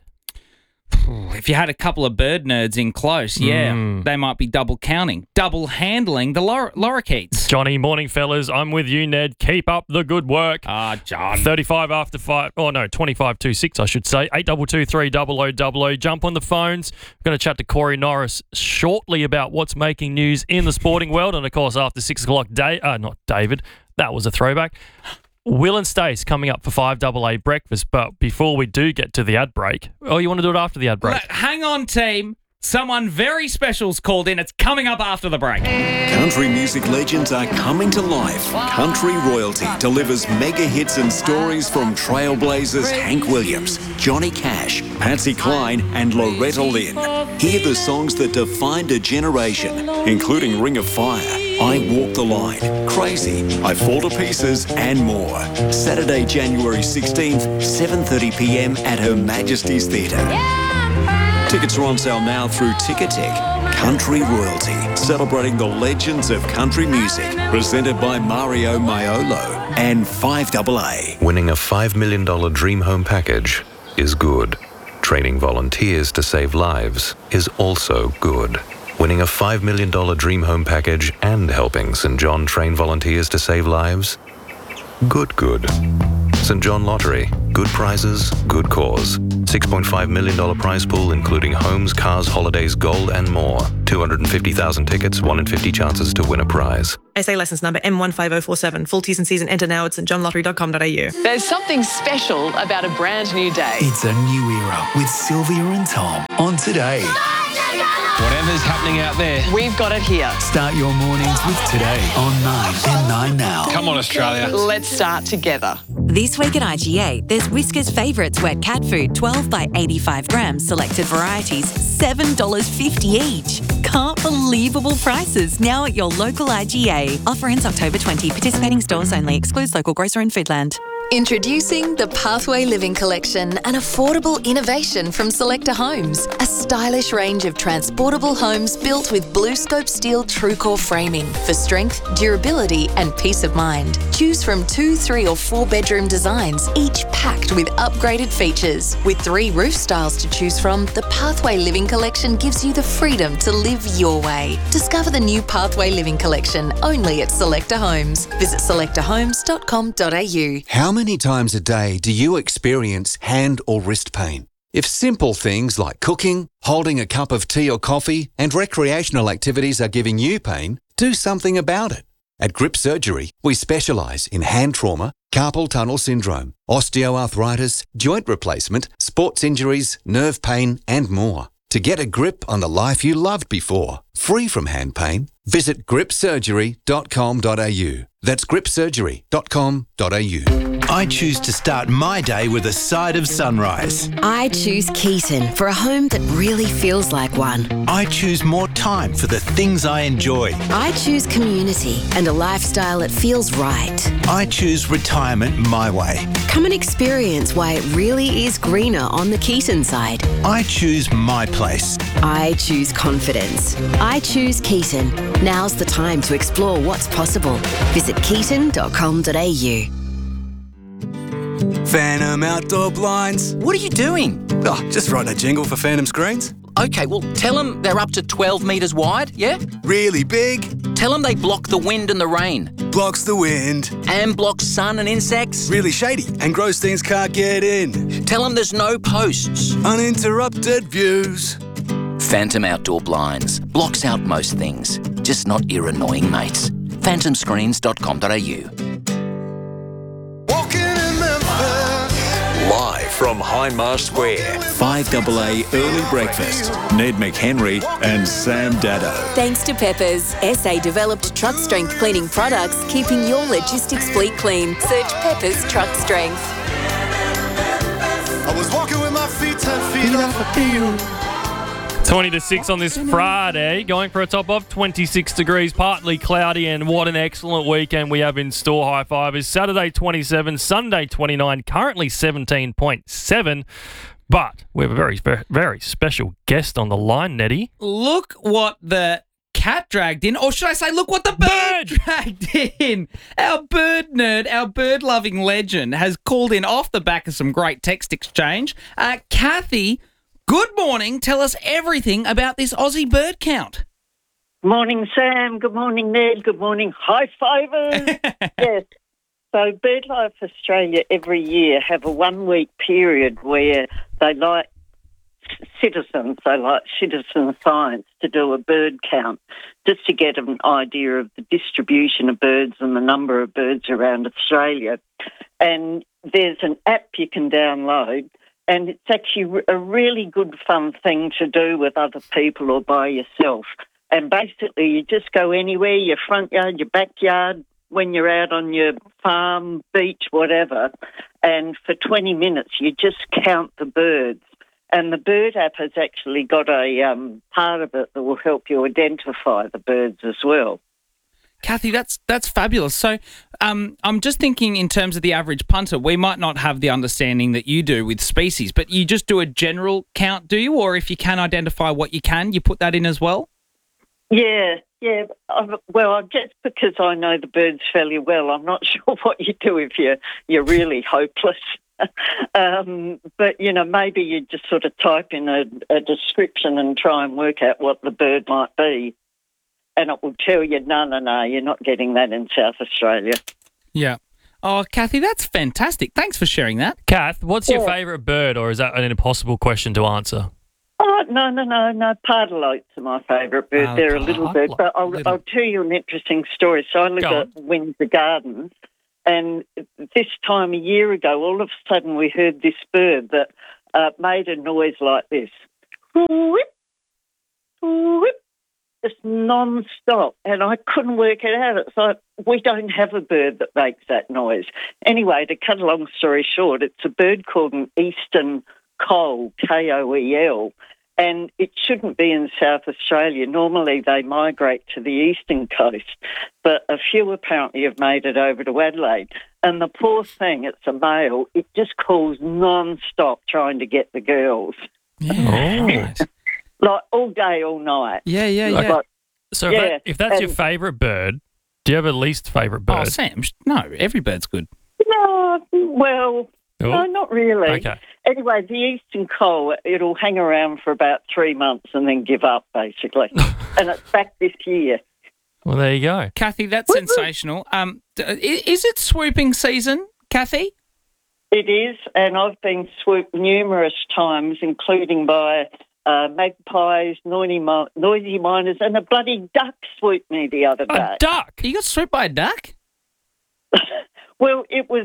[SPEAKER 2] If you had a couple of bird nerds in close, they might be double counting, double handling the lorikeets.
[SPEAKER 1] Johnny, morning fellas. I'm with you, Ned. Keep up the good work.
[SPEAKER 2] John.
[SPEAKER 1] 35 after 5. Oh, no, 25 to 6, I should say. 8223 Jump on the phones. We're going to chat to Corey Norris shortly about what's making news in the sporting world. And, of course, after 6 o'clock, not David. That was a throwback. Will and Stace coming up for 5AA breakfast. But before we do get to the ad break, you want to do it after the ad break?
[SPEAKER 2] Hang on, team. Someone very special's called in. It's coming up after the break.
[SPEAKER 15] Country music legends are coming to life. Country Royalty delivers mega hits and stories from trailblazers Hank Williams, Johnny Cash, Patsy Cline and Loretta Lynn. Hear the songs that defined a generation, including Ring of Fire, I Walk the Line, Crazy, I Fall to Pieces and more. Saturday, January 16th, 7:30 p.m. at Her Majesty's Theatre. Tickets are on sale now through Ticketek. Country Royalty, celebrating the legends of country music, presented by Mario Maiolo and 5AA.
[SPEAKER 11] Winning a $5 million dream home package is good. Training volunteers to save lives is also good. Winning a $5 million dream home package and helping St. John train volunteers to save lives? Good. St. John Lottery. Good prizes, good cause. $6.5 million prize pool, including homes, cars, holidays, gold, and more. 250,000 tickets, 1 in 50 chances to win a prize.
[SPEAKER 16] SA licence number M15047. Full T's and C's and enter now at stjohnlottery.com.au.
[SPEAKER 17] There's something special about a brand new day.
[SPEAKER 18] It's a new era with Sylvia and Tom on Today.
[SPEAKER 17] Whatever's happening out there, we've got it here.
[SPEAKER 18] Start your mornings with Today on 9 and 9 now.
[SPEAKER 17] Come on, Australia. Let's start together.
[SPEAKER 19] This week at IGA, there's Whiskas Favourites wet cat food, 12 by 85 grams, selected varieties, $7.50 each. Can't believable prices now at your local IGA. Offer ends October 20. Participating stores only. Excludes local grocer and Foodland.
[SPEAKER 13] Introducing the Pathway Living Collection, an affordable innovation from Selector Homes. A stylish range of transportable homes built with BlueScope steel TrueCore framing for strength, durability and peace of mind. Choose from 2, 3 or 4 bedroom designs, each packed with upgraded features. With 3 roof styles to choose from, the Pathway Living Collection gives you the freedom to live your way. Discover the new Pathway Living Collection only at Selector Homes. Visit selectorhomes.com.au.
[SPEAKER 20] How many times a day do you experience hand or wrist pain? If simple things like cooking, holding a cup of tea or coffee, and recreational activities are giving you pain, do something about it. At Grip Surgery, we specialise in hand trauma, carpal tunnel syndrome, osteoarthritis, joint replacement, sports injuries, nerve pain, and more. To get a grip on the life you loved before, free from hand pain, visit gripsurgery.com.au. That's gripsurgery.com.au.
[SPEAKER 21] I choose to start my day with a side of sunrise.
[SPEAKER 22] I choose Keaton for a home that really feels like one.
[SPEAKER 21] I choose more time for the things I enjoy.
[SPEAKER 22] I choose community and a lifestyle that feels right.
[SPEAKER 21] I choose retirement my way.
[SPEAKER 22] Come and experience why it really is greener on the Keaton side.
[SPEAKER 21] I choose my place.
[SPEAKER 22] I choose confidence. I choose Keaton. Now's the time to explore what's possible. Visit keaton.com.au.
[SPEAKER 23] Phantom Outdoor Blinds.
[SPEAKER 24] What are you doing?
[SPEAKER 23] Oh, just writing a jingle for Phantom Screens.
[SPEAKER 24] Okay, well, tell them they're up to 12 metres wide, yeah?
[SPEAKER 23] Really big.
[SPEAKER 24] Tell them they block the wind and the rain.
[SPEAKER 23] blocks the wind.
[SPEAKER 3] And blocks sun and insects.
[SPEAKER 23] Really shady, and gross things can't get in.
[SPEAKER 3] Tell them there's no posts.
[SPEAKER 23] Uninterrupted views.
[SPEAKER 3] Phantom Outdoor Blinds. Blocks out most things, just not your annoying mates. phantomscreens.com.au.
[SPEAKER 12] Live from Hindmarsh Square,
[SPEAKER 15] 5AA Early Breakfast. Ned McHenry and Sam Dado.
[SPEAKER 19] Thanks to Peppers, SA-developed truck-strength cleaning products, keeping your logistics fleet clean. Search Peppers Truck Strength.
[SPEAKER 14] I was walking with my feet 10 feet off a field.
[SPEAKER 1] 20 to 6 on this Friday, going for a top of 26 degrees, partly cloudy, and what an excellent weekend we have in store. High five is Saturday 27, Sunday 29, currently 17.7. But we have a very, very, very special guest on the line, Nettie.
[SPEAKER 2] Look what the cat dragged in, or should I say, look what the bird dragged in. Our bird nerd, our bird-loving legend, has called in off the back of some great text exchange. Kathy, good morning. Tell us everything about this Aussie bird count.
[SPEAKER 4] Morning, Sam. Good morning, Ned. Good morning, high fivers. Yes. So BirdLife Australia every year have a 1 week period where they like citizen science to do a bird count just to get an idea of the distribution of birds and the number of birds around Australia. And there's an app you can download, and it's actually a really good fun thing to do with other people or by yourself. And basically you just go anywhere, your front yard, your backyard, when you're out on your farm, beach, whatever, and for 20 minutes you just count the birds. And the bird app has actually got a part of it that will help you identify the birds as well.
[SPEAKER 2] Kathy, that's fabulous. So I'm just thinking in terms of the average punter, we might not have the understanding that you do with species, but you just do a general count, do you? Or if you can identify what you can, you put that in as well?
[SPEAKER 4] Yeah. Well, just because I know the birds fairly well, I'm not sure what you do if you're really hopeless. But, maybe you just sort of type in a description and try and work out what the bird might be. And it will tell you, no, you're not getting that in South Australia.
[SPEAKER 2] Yeah. Oh, Kathy, that's fantastic. Thanks for sharing that.
[SPEAKER 1] Kath, what's your favourite bird, or is that an impossible question to answer?
[SPEAKER 4] Oh, no. Pardalotes are my favourite bird. They're a little bird. But I'll tell you an interesting story. So I live at Windsor Gardens, and this time a year ago, all of a sudden we heard this bird that made a noise like this. Whip, whip. Just non-stop, and I couldn't work it out. It's like, we don't have a bird that makes that noise. Anyway, to cut a long story short, it's a bird called an eastern koel, Koel, and it shouldn't be in South Australia. Normally they migrate to the eastern coast, but a few apparently have made it over to Adelaide. And the poor thing, it's a male, it just calls non-stop trying to get the girls.
[SPEAKER 2] Yeah, right.
[SPEAKER 4] Like all day, all night.
[SPEAKER 2] Yeah.
[SPEAKER 4] Like,
[SPEAKER 1] so if that's your favourite bird, do you have a least favourite bird?
[SPEAKER 2] Oh, Sam, no, every bird's good.
[SPEAKER 4] No, well, no, not really.
[SPEAKER 1] Okay.
[SPEAKER 4] Anyway, the eastern koel, it'll hang around for about 3 months and then give up, basically. And it's back this year.
[SPEAKER 1] Well, there you go.
[SPEAKER 2] Kathy, that's sensational. Is it swooping season, Kathy?
[SPEAKER 4] It is, and I've been swooped numerous times, including by magpies, noisy miners, and a bloody duck swooped me the other day.
[SPEAKER 2] A duck? You got swooped by a duck?
[SPEAKER 4] Well, it was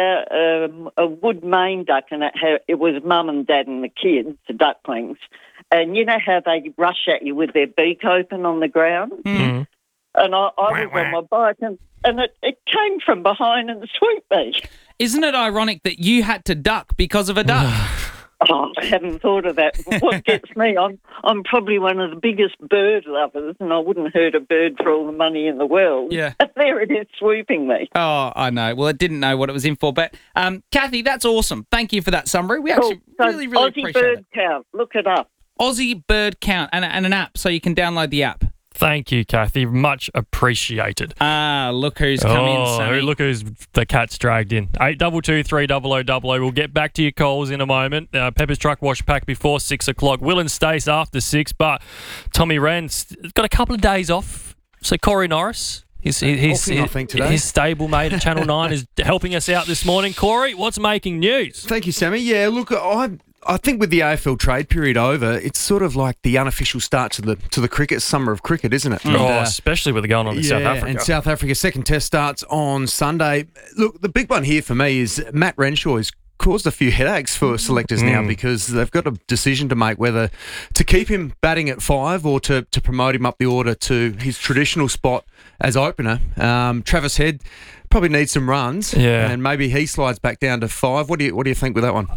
[SPEAKER 4] a wood main duck, and it was mum and dad and the kids, the ducklings. And you know how they rush at you with their beak open on the ground?
[SPEAKER 2] Mm-hmm.
[SPEAKER 4] And I was on my bike, and it came from behind and swooped me.
[SPEAKER 2] Isn't it ironic that you had to duck because of a duck?
[SPEAKER 4] Oh, I hadn't thought of that. What gets me, I'm probably one of the biggest bird lovers, and I wouldn't hurt a bird for all the money in the world.
[SPEAKER 2] Yeah.
[SPEAKER 4] There it is, swooping me.
[SPEAKER 2] Oh, I know. Well, it didn't know what it was in for. But, Kathy, that's awesome. Thank you for that summary. We actually really
[SPEAKER 4] Aussie
[SPEAKER 2] appreciate
[SPEAKER 4] bird
[SPEAKER 2] it.
[SPEAKER 4] count. Look it up.
[SPEAKER 2] Aussie Bird Count and an app, so you can download the app.
[SPEAKER 1] Thank you, Kathy. Much appreciated.
[SPEAKER 2] Look who's come in, Sammy.
[SPEAKER 1] Look who's the cat's dragged in. 822 300 00. We'll get back to your calls in a moment. Pepper's Truck Wash Pack before 6 o'clock. Will and Stace after 6, but Tommy Wren's got a couple of days off. So Corey Norris, His
[SPEAKER 5] I think, today.
[SPEAKER 1] His stablemate at Channel 9 is helping us out this morning. Corey, what's making news?
[SPEAKER 5] Thank you, Sammy. Yeah, look, I think with the AFL trade period over, it's sort of like the unofficial start to the cricket summer of cricket, isn't it?
[SPEAKER 1] Especially with the going on in South Africa.
[SPEAKER 5] And South Africa's second test starts on Sunday. Look, the big one here for me is Matt Renshaw has caused a few headaches for selectors now because they've got a decision to make whether to keep him batting at 5 or to promote him up the order to his traditional spot as opener. Travis Head probably needs some runs, and maybe he slides back down to 5. What do you think with that one?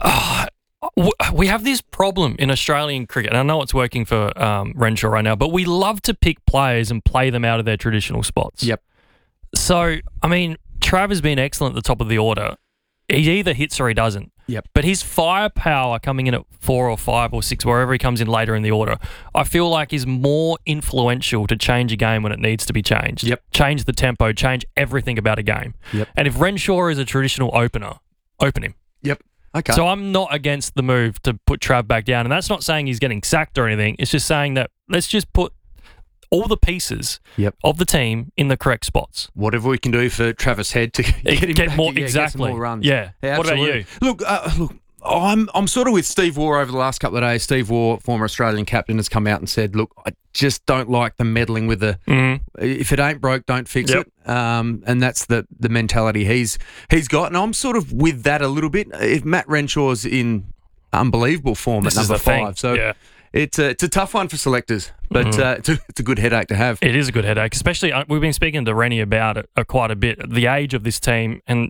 [SPEAKER 1] We have this problem in Australian cricket, and I know it's working for Renshaw right now, but we love to pick players and play them out of their traditional spots.
[SPEAKER 5] Yep.
[SPEAKER 1] So, I mean, Trav has been excellent at the top of the order. He either hits or he doesn't.
[SPEAKER 5] Yep.
[SPEAKER 1] But his firepower coming in at 4 or 5 or 6, wherever he comes in later in the order, I feel like is more influential to change a game when it needs to be changed.
[SPEAKER 5] Yep.
[SPEAKER 1] Change the tempo, change everything about a game.
[SPEAKER 5] Yep.
[SPEAKER 1] And if Renshaw is a traditional opener, open him.
[SPEAKER 5] Yep. Okay.
[SPEAKER 1] So I'm not against the move to put Trav back down. And that's not saying he's getting sacked or anything. It's just saying that let's just put all the pieces of the team in the correct spots.
[SPEAKER 5] Whatever we can do for Travis Head to get him back,
[SPEAKER 1] more,
[SPEAKER 5] get some more runs.
[SPEAKER 1] Yeah. What about you?
[SPEAKER 5] Look, I'm sort of with Steve Waugh over the last couple of days. Steve Waugh, former Australian captain, has come out and said, look, I just don't like the meddling with the if it ain't broke, don't fix it. And that's the mentality he's got. And I'm sort of with that a little bit. If Matt Renshaw's in unbelievable form at number 5. So it's a tough one for selectors, but it's a good headache to have.
[SPEAKER 1] It is a good headache, especially we've been speaking to Rennie about it quite a bit. The age of this team and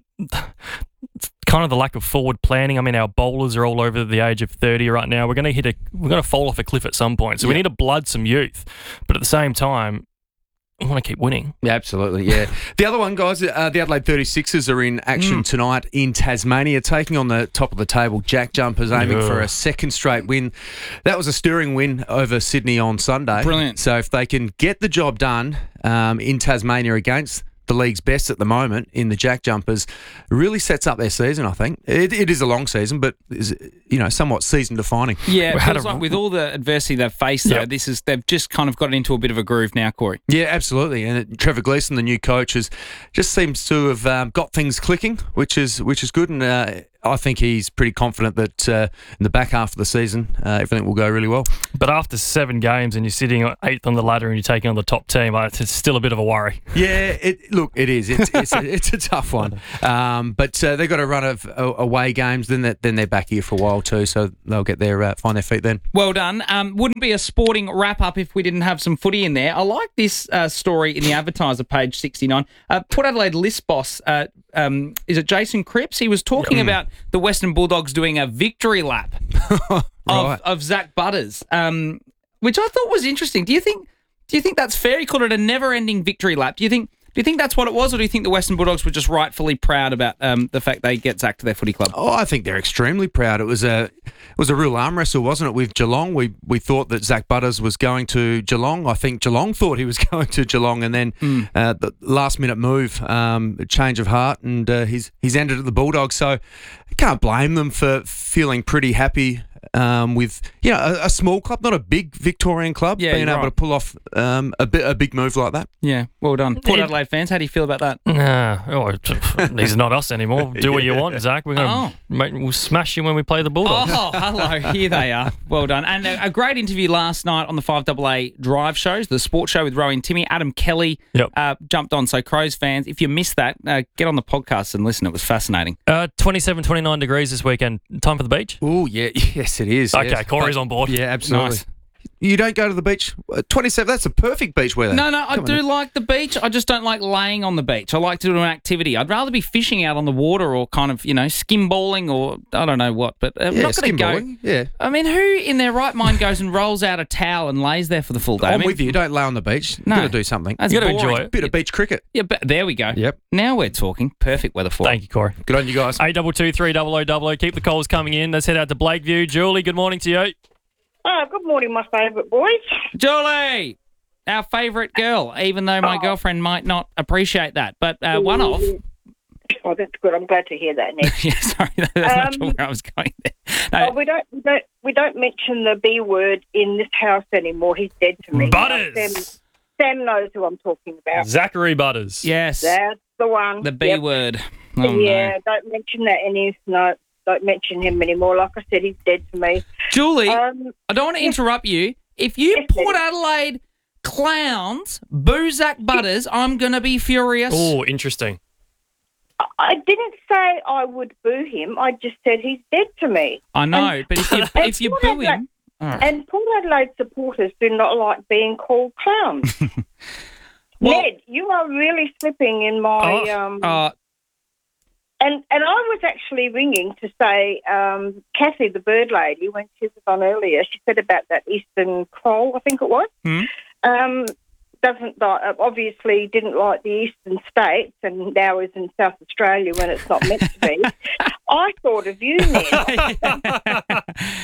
[SPEAKER 1] kind of the lack of forward planning. I mean, our bowlers are all over the age of 30 right now. We're going to fall off a cliff at some point. So we need to blood some youth, but at the same time, I want to keep winning.
[SPEAKER 5] Yeah, absolutely, yeah. The other one, guys, the Adelaide 36ers are in action tonight in Tasmania, taking on the top of the table Jack Jumpers, aiming for a second straight win. That was a stirring win over Sydney on Sunday.
[SPEAKER 2] Brilliant.
[SPEAKER 5] So if they can get the job done in Tasmania against the league's best at the moment in the Jack Jumpers, really sets up their season, I think. It is a long season, but is, somewhat season defining.
[SPEAKER 2] Yeah, it feels like with all the adversity they've faced, though, they've just kind of got into a bit of a groove now, Corey.
[SPEAKER 5] Yeah, absolutely. And Trevor Gleeson, the new coach, just seems to have got things clicking, which is good. And I think he's pretty confident that in the back half of the season, everything will go really well.
[SPEAKER 1] But after 7 games and you're sitting 8th on the ladder and you're taking on the top team, it's still a bit of a worry.
[SPEAKER 5] Yeah, it is. It's a tough one. But they've got a run of away games, then they're back here for a while too, so they'll get their find their feet then.
[SPEAKER 2] Well done. Wouldn't be a sporting wrap-up if we didn't have some footy in there. I like this story in the Advertiser, page 69. Port Adelaide list boss, is it Jason Cripps? He was talking about the Western Bulldogs doing a victory lap of Zach Butters, which I thought was interesting. Do you think that's fair? He called it a never-ending victory lap. Do you think that's what it was, or do you think the Western Bulldogs were just rightfully proud about the fact they get Zach to their footy club?
[SPEAKER 5] Oh, I think they're extremely proud. It was a real arm wrestle, wasn't it, with Geelong? We thought that Zach Butters was going to Geelong. I think Geelong thought he was going to Geelong, and then the last-minute move, change of heart, and he's ended at the Bulldogs. So I can't blame them for feeling pretty happy with a small club, not a big Victorian club, being able to pull off a big move like that.
[SPEAKER 2] Yeah, well done. Port Adelaide fans, how do you feel about that?
[SPEAKER 1] These are not us anymore. Do what you want, Zach. We'll smash you when we play the Bulldogs.
[SPEAKER 2] Oh, hello. Here they are. Well done. And a great interview last night on the 5AA Drive shows, the sports show with Rowie and Timmy. Adam Kelly jumped on. So Crows fans, if you missed that, get on the podcast and listen. It was fascinating.
[SPEAKER 1] 27, 29 degrees this weekend. Time for the beach?
[SPEAKER 5] Oh, yeah. Yes, it is.
[SPEAKER 1] Okay,
[SPEAKER 5] yes.
[SPEAKER 1] Corey's on board.
[SPEAKER 5] Yeah, absolutely.
[SPEAKER 1] Nice.
[SPEAKER 5] You don't go to the beach? 27, that's a perfect beach weather.
[SPEAKER 2] No, I do like the beach. I just don't like laying on the beach. I like to do an activity. I'd rather be fishing out on the water or kind of, skim balling or I don't know what. But I'm not going to go.
[SPEAKER 5] Balling, yeah.
[SPEAKER 2] I mean, who in their right mind goes and rolls out a towel and lays there for the full day?
[SPEAKER 5] I'm with you. Don't lay on the beach.
[SPEAKER 2] No.
[SPEAKER 5] You've got to do something.
[SPEAKER 2] That's
[SPEAKER 5] You've got to
[SPEAKER 2] boring.
[SPEAKER 5] enjoy it. Bit of beach cricket.
[SPEAKER 2] Yeah, but there we go.
[SPEAKER 5] Yep.
[SPEAKER 2] Now we're talking. Perfect weather for it.
[SPEAKER 1] Thank you, Corey.
[SPEAKER 5] Good on you guys.
[SPEAKER 1] 822 300 Keep the calls coming in. Let's head out to Blakeview. Julie, good morning to you.
[SPEAKER 6] Oh, good morning, my favourite boys.
[SPEAKER 2] Julie, our favourite girl, even though my girlfriend might not appreciate that. But one off.
[SPEAKER 6] Oh, that's good. I'm glad to hear that, Nick.
[SPEAKER 2] Yeah, sorry, that's not sure where I was going there.
[SPEAKER 6] No. We don't mention the B word in this house anymore. He's dead to me.
[SPEAKER 1] Butters.
[SPEAKER 6] Sam knows who I'm talking about.
[SPEAKER 1] Zachary Butters.
[SPEAKER 2] Yes.
[SPEAKER 6] That's the one.
[SPEAKER 2] The B
[SPEAKER 6] Yep.
[SPEAKER 2] word. Oh,
[SPEAKER 6] yeah, don't mention that don't mention him anymore. Like I said, he's dead to me.
[SPEAKER 2] Julie, I don't want to interrupt you. If you Port Adelaide clowns boo Zach Butters, I'm going to be furious.
[SPEAKER 1] Oh, interesting.
[SPEAKER 6] I didn't say I would boo him. I just said he's dead to me.
[SPEAKER 2] I know, but if you boo him...
[SPEAKER 6] And Port Adelaide supporters do not like being called clowns. Ned, you are really slipping in my... And I was actually ringing to say, Kathy, the bird lady, when she was on earlier, she said about that eastern crow, I think it was. Obviously didn't like the eastern states and now is in South Australia when it's not meant to be. I thought of you, Ned.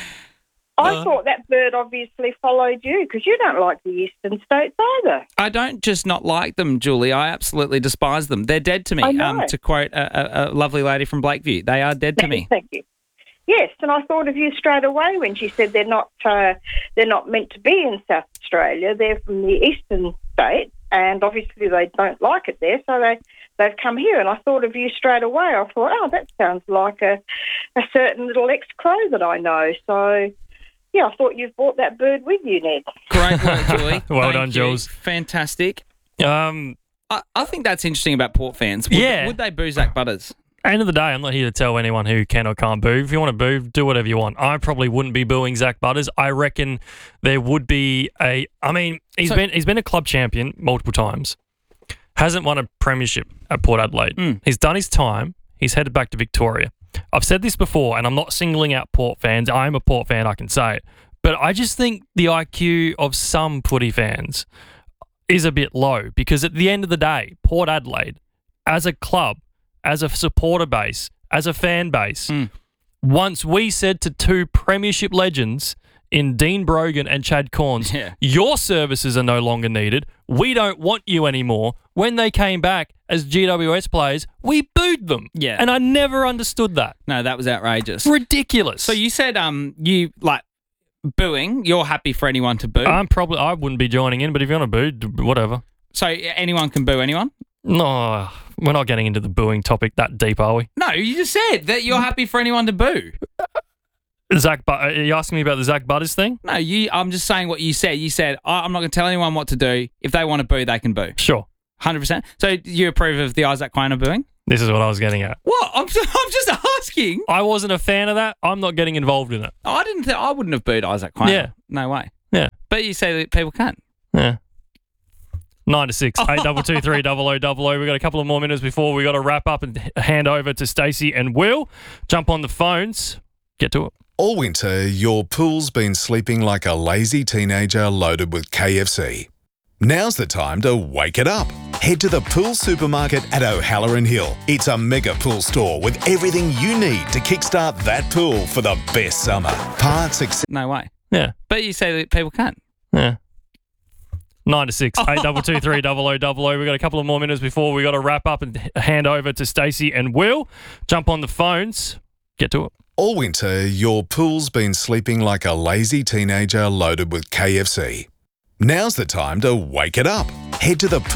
[SPEAKER 6] I thought that bird obviously followed you because you don't like the eastern states either.
[SPEAKER 2] I don't just not like them, Julie. I absolutely despise them. They're dead to me.
[SPEAKER 6] I know.
[SPEAKER 2] To quote a lovely lady from Blakeview, they are dead to me.
[SPEAKER 6] Thank you. Yes, and I thought of you straight away when she said they're not meant to be in South Australia. They're from the eastern states, and obviously they don't like it there, so they've come here. And I thought of you straight away. I thought, oh, that sounds like a certain little ex-crow that I know. So. Yeah, I thought you've brought that bird with you, Ned.
[SPEAKER 2] Great work, Julie.
[SPEAKER 1] Well
[SPEAKER 2] Thank
[SPEAKER 1] done,
[SPEAKER 2] you.
[SPEAKER 1] Jules.
[SPEAKER 2] Fantastic. I think that's interesting about Port fans. Would they boo Zach Butters?
[SPEAKER 1] End of the day, I'm not here to tell anyone who can or can't boo. If you want to boo, do whatever you want. I probably wouldn't be booing Zach Butters. I reckon there would be he's been a club champion multiple times. Hasn't won a premiership at Port Adelaide. He's done his time. He's headed back to Victoria. I've said this before, and I'm not singling out Port fans. I'm a Port fan, I can say it. But I just think the IQ of some footy fans is a bit low because at the end of the day, Port Adelaide, as a club, as a supporter base, as a fan base, once we said to two premiership legends in Dean Brogan and Chad Corns, your services are no longer needed. We don't want you anymore. When they came back as GWS players, we booed them.
[SPEAKER 2] Yeah.
[SPEAKER 1] And I never understood that.
[SPEAKER 2] No, that was outrageous.
[SPEAKER 1] Ridiculous.
[SPEAKER 2] So you said you like booing. You're happy for anyone to boo.
[SPEAKER 1] I wouldn't be joining in, but if you want to boo, whatever.
[SPEAKER 2] So anyone can boo anyone?
[SPEAKER 1] No, we're not getting into the booing topic that deep, are we?
[SPEAKER 2] No, you just said that you're happy for anyone to boo.
[SPEAKER 1] Are you asking me about the Zach Butters thing?
[SPEAKER 2] No, I'm just saying what you said. You said, I'm not going to tell anyone what to do. If they want to boo, they can boo.
[SPEAKER 1] Sure.
[SPEAKER 2] 100%. So you approve of the Isaac Quainer booing?
[SPEAKER 1] This is what I was getting at.
[SPEAKER 2] What? I'm just asking.
[SPEAKER 1] I wasn't a fan of that. I'm not getting involved in it.
[SPEAKER 2] I wouldn't have booed Isaac Quainer.
[SPEAKER 1] Yeah.
[SPEAKER 2] No way.
[SPEAKER 1] Yeah.
[SPEAKER 2] But you say that people can.
[SPEAKER 1] Yeah. 9 to 6, 8223 0000. We've got a couple of more minutes before we got to wrap up and hand over to Stacey and Will. Jump on the phones. Get to it.
[SPEAKER 7] All winter, your pool's been sleeping like a lazy teenager loaded with KFC. Now's the time to wake it up. Head to the Pool Supermarket at O'Halloran Hill. It's a mega pool store with everything you need to kickstart that pool for the best summer. Parts,
[SPEAKER 2] No way.
[SPEAKER 1] Yeah.
[SPEAKER 2] But you say that people can.
[SPEAKER 1] Yeah. 9 to 6, 8223 0000. We've got a couple of more minutes before we got to wrap up and hand over to Stacey and Will. Jump on the phones. Get to it.
[SPEAKER 7] All winter, your pool's been sleeping like a lazy teenager loaded with KFC. Now's the time to wake it up. Head to the